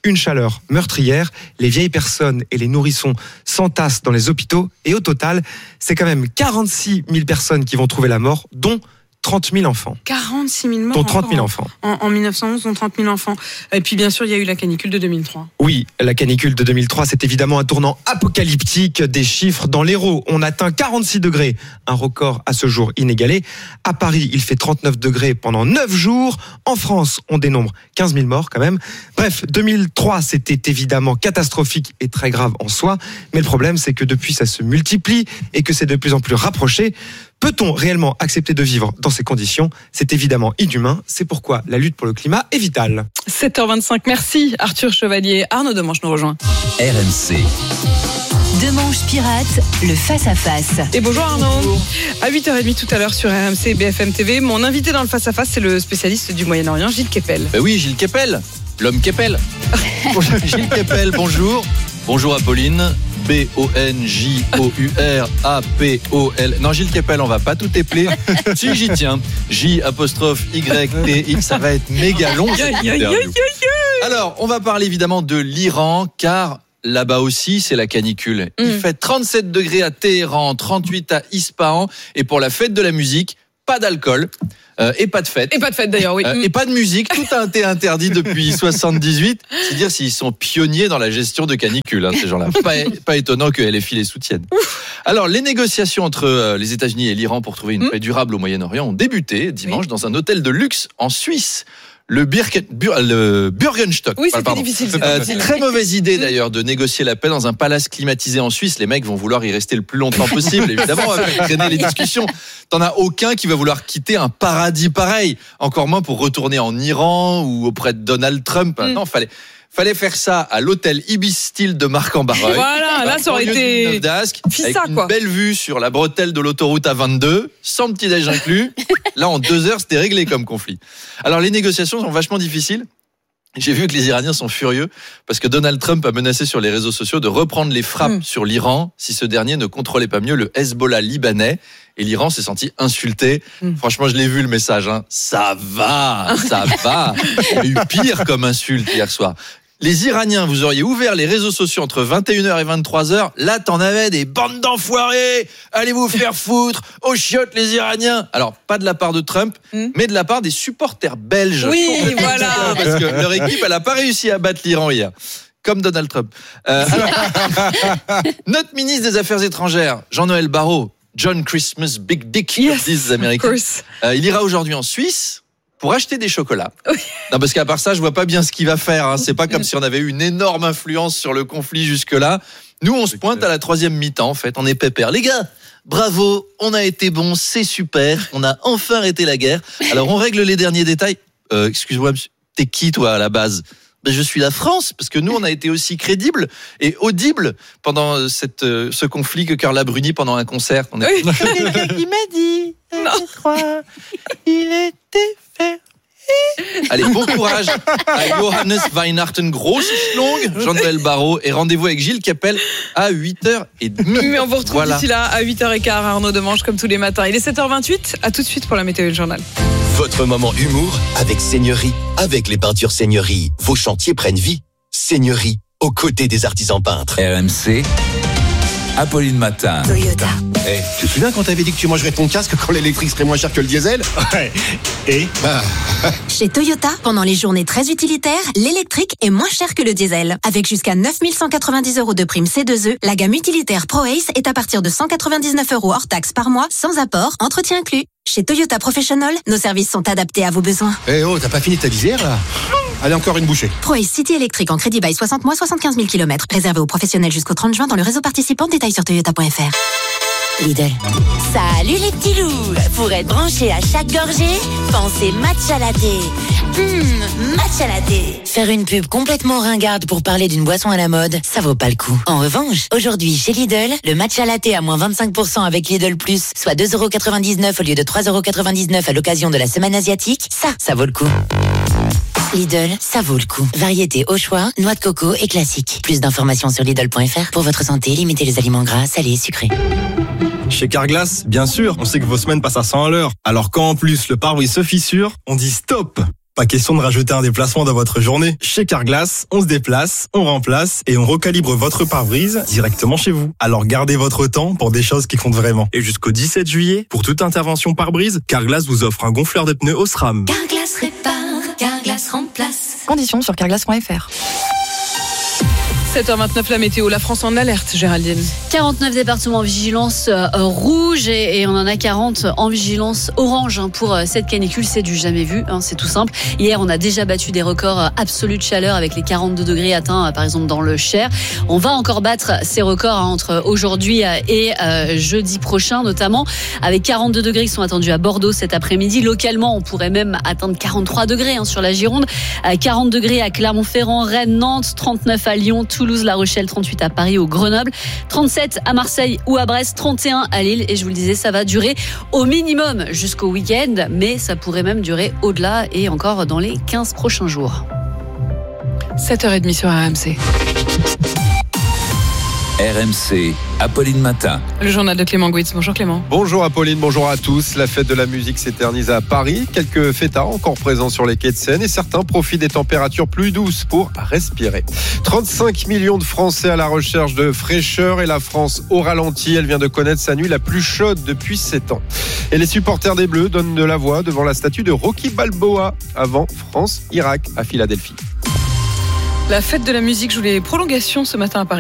Une chaleur meurtrière, les vieilles personnes et les nourrissons s'entassent dans les hôpitaux et au total, c'est quand même quarante-six mille personnes qui vont trouver la mort, dont trente mille enfants. quarante-six mille morts. Dont trente mille enfants. En, en mille neuf cent onze, dont trente mille enfants. Et puis bien sûr, il y a eu la canicule de deux mille trois. Oui, la canicule de deux mille trois, c'est évidemment un tournant apocalyptique. Des chiffres dans l'Hérault. On atteint quarante-six degrés, un record à ce jour inégalé. À Paris, il fait trente-neuf degrés pendant neuf jours. En France, on dénombre quinze mille morts quand même. Bref, deux mille trois, c'était évidemment catastrophique et très grave en soi. Mais le problème, c'est que depuis, ça se multiplie et que c'est de plus en plus rapproché. Peut-on réellement accepter de vivre dans ces conditions ? C'est évidemment inhumain. C'est pourquoi la lutte pour le climat est vitale. sept heures vingt-cinq, merci Arthur Chevalier. Arnaud Demanche nous rejoint. R M C. Demanche Pirate, le face-à-face. Et bonjour Arnaud. À huit heures trente tout à l'heure sur R M C et B F M T V, mon invité dans le face-à-face, c'est le spécialiste du Moyen-Orient, Gilles Kepel. Ben oui, Gilles Kepel, l'homme Kepel. Gilles Kepel, bonjour. Bonjour Apolline. B O N J O U R A P O L. Non, Gilles Kepel, on va pas tout épeler. Si, j'y tiens. J apostrophe Y T I. Ça va être méga long. Alors, on va parler évidemment de l'Iran, car là-bas aussi, c'est la canicule. Il mmh. fait trente-sept degrés à Téhéran, trente-huit à Ispahan. Et pour la fête de la musique, pas d'alcool. Euh, et pas de fête. Et pas de fête d'ailleurs, oui. Euh, et pas de musique. Tout a été interdit depuis soixante-dix-huit. C'est dire s'ils sont pionniers dans la gestion de canicule, hein, ces gens-là. Pas, pas étonnant que L F I les soutiennent. Alors, les négociations entre euh, les États-Unis et l'Iran pour trouver une mmh. paix durable au Moyen-Orient ont débuté dimanche oui. dans un hôtel de luxe en Suisse. Le, Birken, Bur, le Burgenstock. Oui, c'était difficile. C'est euh, très mauvaise idée d'ailleurs de négocier la paix dans un palace climatisé en Suisse. Les mecs vont vouloir y rester le plus longtemps possible. Évidemment, on va faire traîner les discussions. T'en as aucun qui va vouloir quitter un paradis pareil. Encore moins pour retourner en Iran ou auprès de Donald Trump. Mm. Non, fallait... Fallait faire ça à l'hôtel Ibis Style de Marc-en-Barreuil. Voilà, là, ça aurait été avec une quoi. belle vue sur la bretelle de l'autoroute A vingt-deux, sans petit-déj inclus. Là, en deux heures, c'était réglé comme conflit. Alors, les négociations sont vachement difficiles. J'ai vu que les Iraniens sont furieux parce que Donald Trump a menacé sur les réseaux sociaux de reprendre les frappes mmh. sur l'Iran si ce dernier ne contrôlait pas mieux le Hezbollah libanais. Et l'Iran s'est senti insulté. Mmh. Franchement, je l'ai vu le message. Hein. Ça va, ça va. Il y a eu pire comme insulte hier soir. Les Iraniens, vous auriez ouvert les réseaux sociaux entre vingt et une heures et vingt-trois heures. Là, t'en avais des bandes d'enfoirés. Allez vous faire foutre. Aux chiottes, les Iraniens. Alors, pas de la part de Trump, mmh. mais de la part des supporters belges. Oui, voilà. Parce que leur équipe, elle a pas réussi à battre l'Iran hier. Comme Donald Trump. Euh, alors, notre ministre des Affaires étrangères, Jean-Noël Barrot, John Christmas Big Dick, yes, comme disent les Américains. Euh, il ira aujourd'hui en Suisse pour acheter des chocolats. Oui. Non, parce qu'à part ça, je vois pas bien ce qu'il va faire. Hein. C'est pas comme si on avait eu une énorme influence sur le conflit jusque-là. Nous, on se pointe à la troisième mi-temps, en fait. On est pépère. Les gars, bravo, on a été bons, c'est super. On a enfin arrêté la guerre. Alors, on règle les derniers détails. Euh, excuse-moi, monsieur, t'es qui, toi, à la base ? Ben, je suis la France, parce que nous, on a été aussi crédibles et audibles pendant cette, euh, ce conflit que Carla Bruni pendant un concert. On a... oui. Quelqu'un qui m'a dit, je crois, il était fait. Allez, bon courage à Johannes Weihnachten, grosse longue, Jean-Noël Barrot, et rendez-vous avec Gilles Kepel à huit heures trente. Mais on vous retrouve voilà. d'ici là à huit heures quinze, Arnaud Demanche, comme tous les matins. Il est sept heures vingt-huit, à tout de suite pour la météo et le journal. Votre moment humour avec Seigneurie. Avec les peintures Seigneurie, vos chantiers prennent vie. Seigneurie, aux côtés des artisans peintres. R M C, Apolline Matin. Toyota. Hey, tu te souviens quand t'avais dit que tu mangerais ton casque quand l'électrique serait moins cher que le diesel? Ouais. Et bah... Chez Toyota, pendant les journées très utilitaires, l'électrique est moins cher que le diesel. Avec jusqu'à neuf mille cent quatre-vingt-dix euros de prime C deux E, la gamme utilitaire ProAce est à partir de cent quatre-vingt-dix-neuf euros hors taxe par mois, sans apport, entretien inclus. Chez Toyota Professional, nos services sont adaptés à vos besoins. Eh hey oh, t'as pas fini ta visière là? Allez, encore une bouchée. ProAce City électrique en crédit bail soixante mois, soixante-quinze mille kilomètres. Réservé aux professionnels jusqu'au trente juin dans le réseau participant. Détails sur toyota point f r. Lidl. Salut les petits loups. Pour être branchés à chaque gorgée, pensez matcha latte. Hum, matcha latte. Faire une pub complètement ringarde pour parler d'une boisson à la mode, ça vaut pas le coup. En revanche, aujourd'hui chez Lidl, le matcha latte à moins vingt-cinq pour cent avec Lidl Plus, soit deux euros quatre-vingt-dix-neuf au lieu de trois euros quatre-vingt-dix-neuf à l'occasion de la semaine asiatique, ça, ça vaut le coup. Lidl, ça vaut le coup. Variété au choix, noix de coco et classique. Plus d'informations sur Lidl point f r. Pour votre santé, limitez les aliments gras, salés et sucrés. Chez Carglass, bien sûr, on sait que vos semaines passent à cent à l'heure. Alors quand en plus le pare-brise se fissure, on dit stop. Pas question de rajouter un déplacement dans votre journée. Chez Carglass, on se déplace, on remplace et on recalibre votre pare-brise directement chez vous. Alors gardez votre temps pour des choses qui comptent vraiment. Et jusqu'au dix-sept juillet, pour toute intervention pare-brise, Carglass vous offre un gonfleur de pneus Osram. Carglass répare, Carglass remplace. Conditions sur carglass point f r. sept heures vingt-neuf, la météo, la France en alerte, Géraldine. quarante-neuf départements en vigilance euh, rouge et, et on en a quarante en vigilance orange hein, pour euh, cette canicule. C'est du jamais vu, hein, c'est tout simple. Hier, on a déjà battu des records euh, absolus de chaleur avec les quarante-deux degrés atteints, euh, par exemple, dans le Cher. On va encore battre ces records hein, entre aujourd'hui euh, et euh, jeudi prochain, notamment avec quarante-deux degrés qui sont attendus à Bordeaux cet après-midi. Localement, on pourrait même atteindre quarante-trois degrés hein, sur la Gironde, euh, quarante degrés à Clermont-Ferrand, Rennes, Nantes, trente-neuf à Lyon, Toulouse, La Rochelle, trente-huit à Paris ou Grenoble, trente-sept à Marseille ou à Brest, trente et un à Lille. Et je vous le disais, ça va durer au minimum jusqu'au week-end, mais ça pourrait même durer au-delà et encore dans les quinze prochains jours. sept heures trente sur R M C. R M C, Apolline Matin. Le journal de Clément Gouitz. Bonjour Clément. Bonjour Apolline, bonjour à tous. La fête de la musique s'éternise à Paris. Quelques fêtards encore présents sur les quais de Seine et certains profitent des températures plus douces pour respirer. trente-cinq millions de Français à la recherche de fraîcheur et la France au ralenti. Elle vient de connaître sa nuit la plus chaude depuis sept ans. Et les supporters des Bleus donnent de la voix devant la statue de Rocky Balboa avant France-Irak à Philadelphie. La fête de la musique joue les prolongations ce matin à Paris.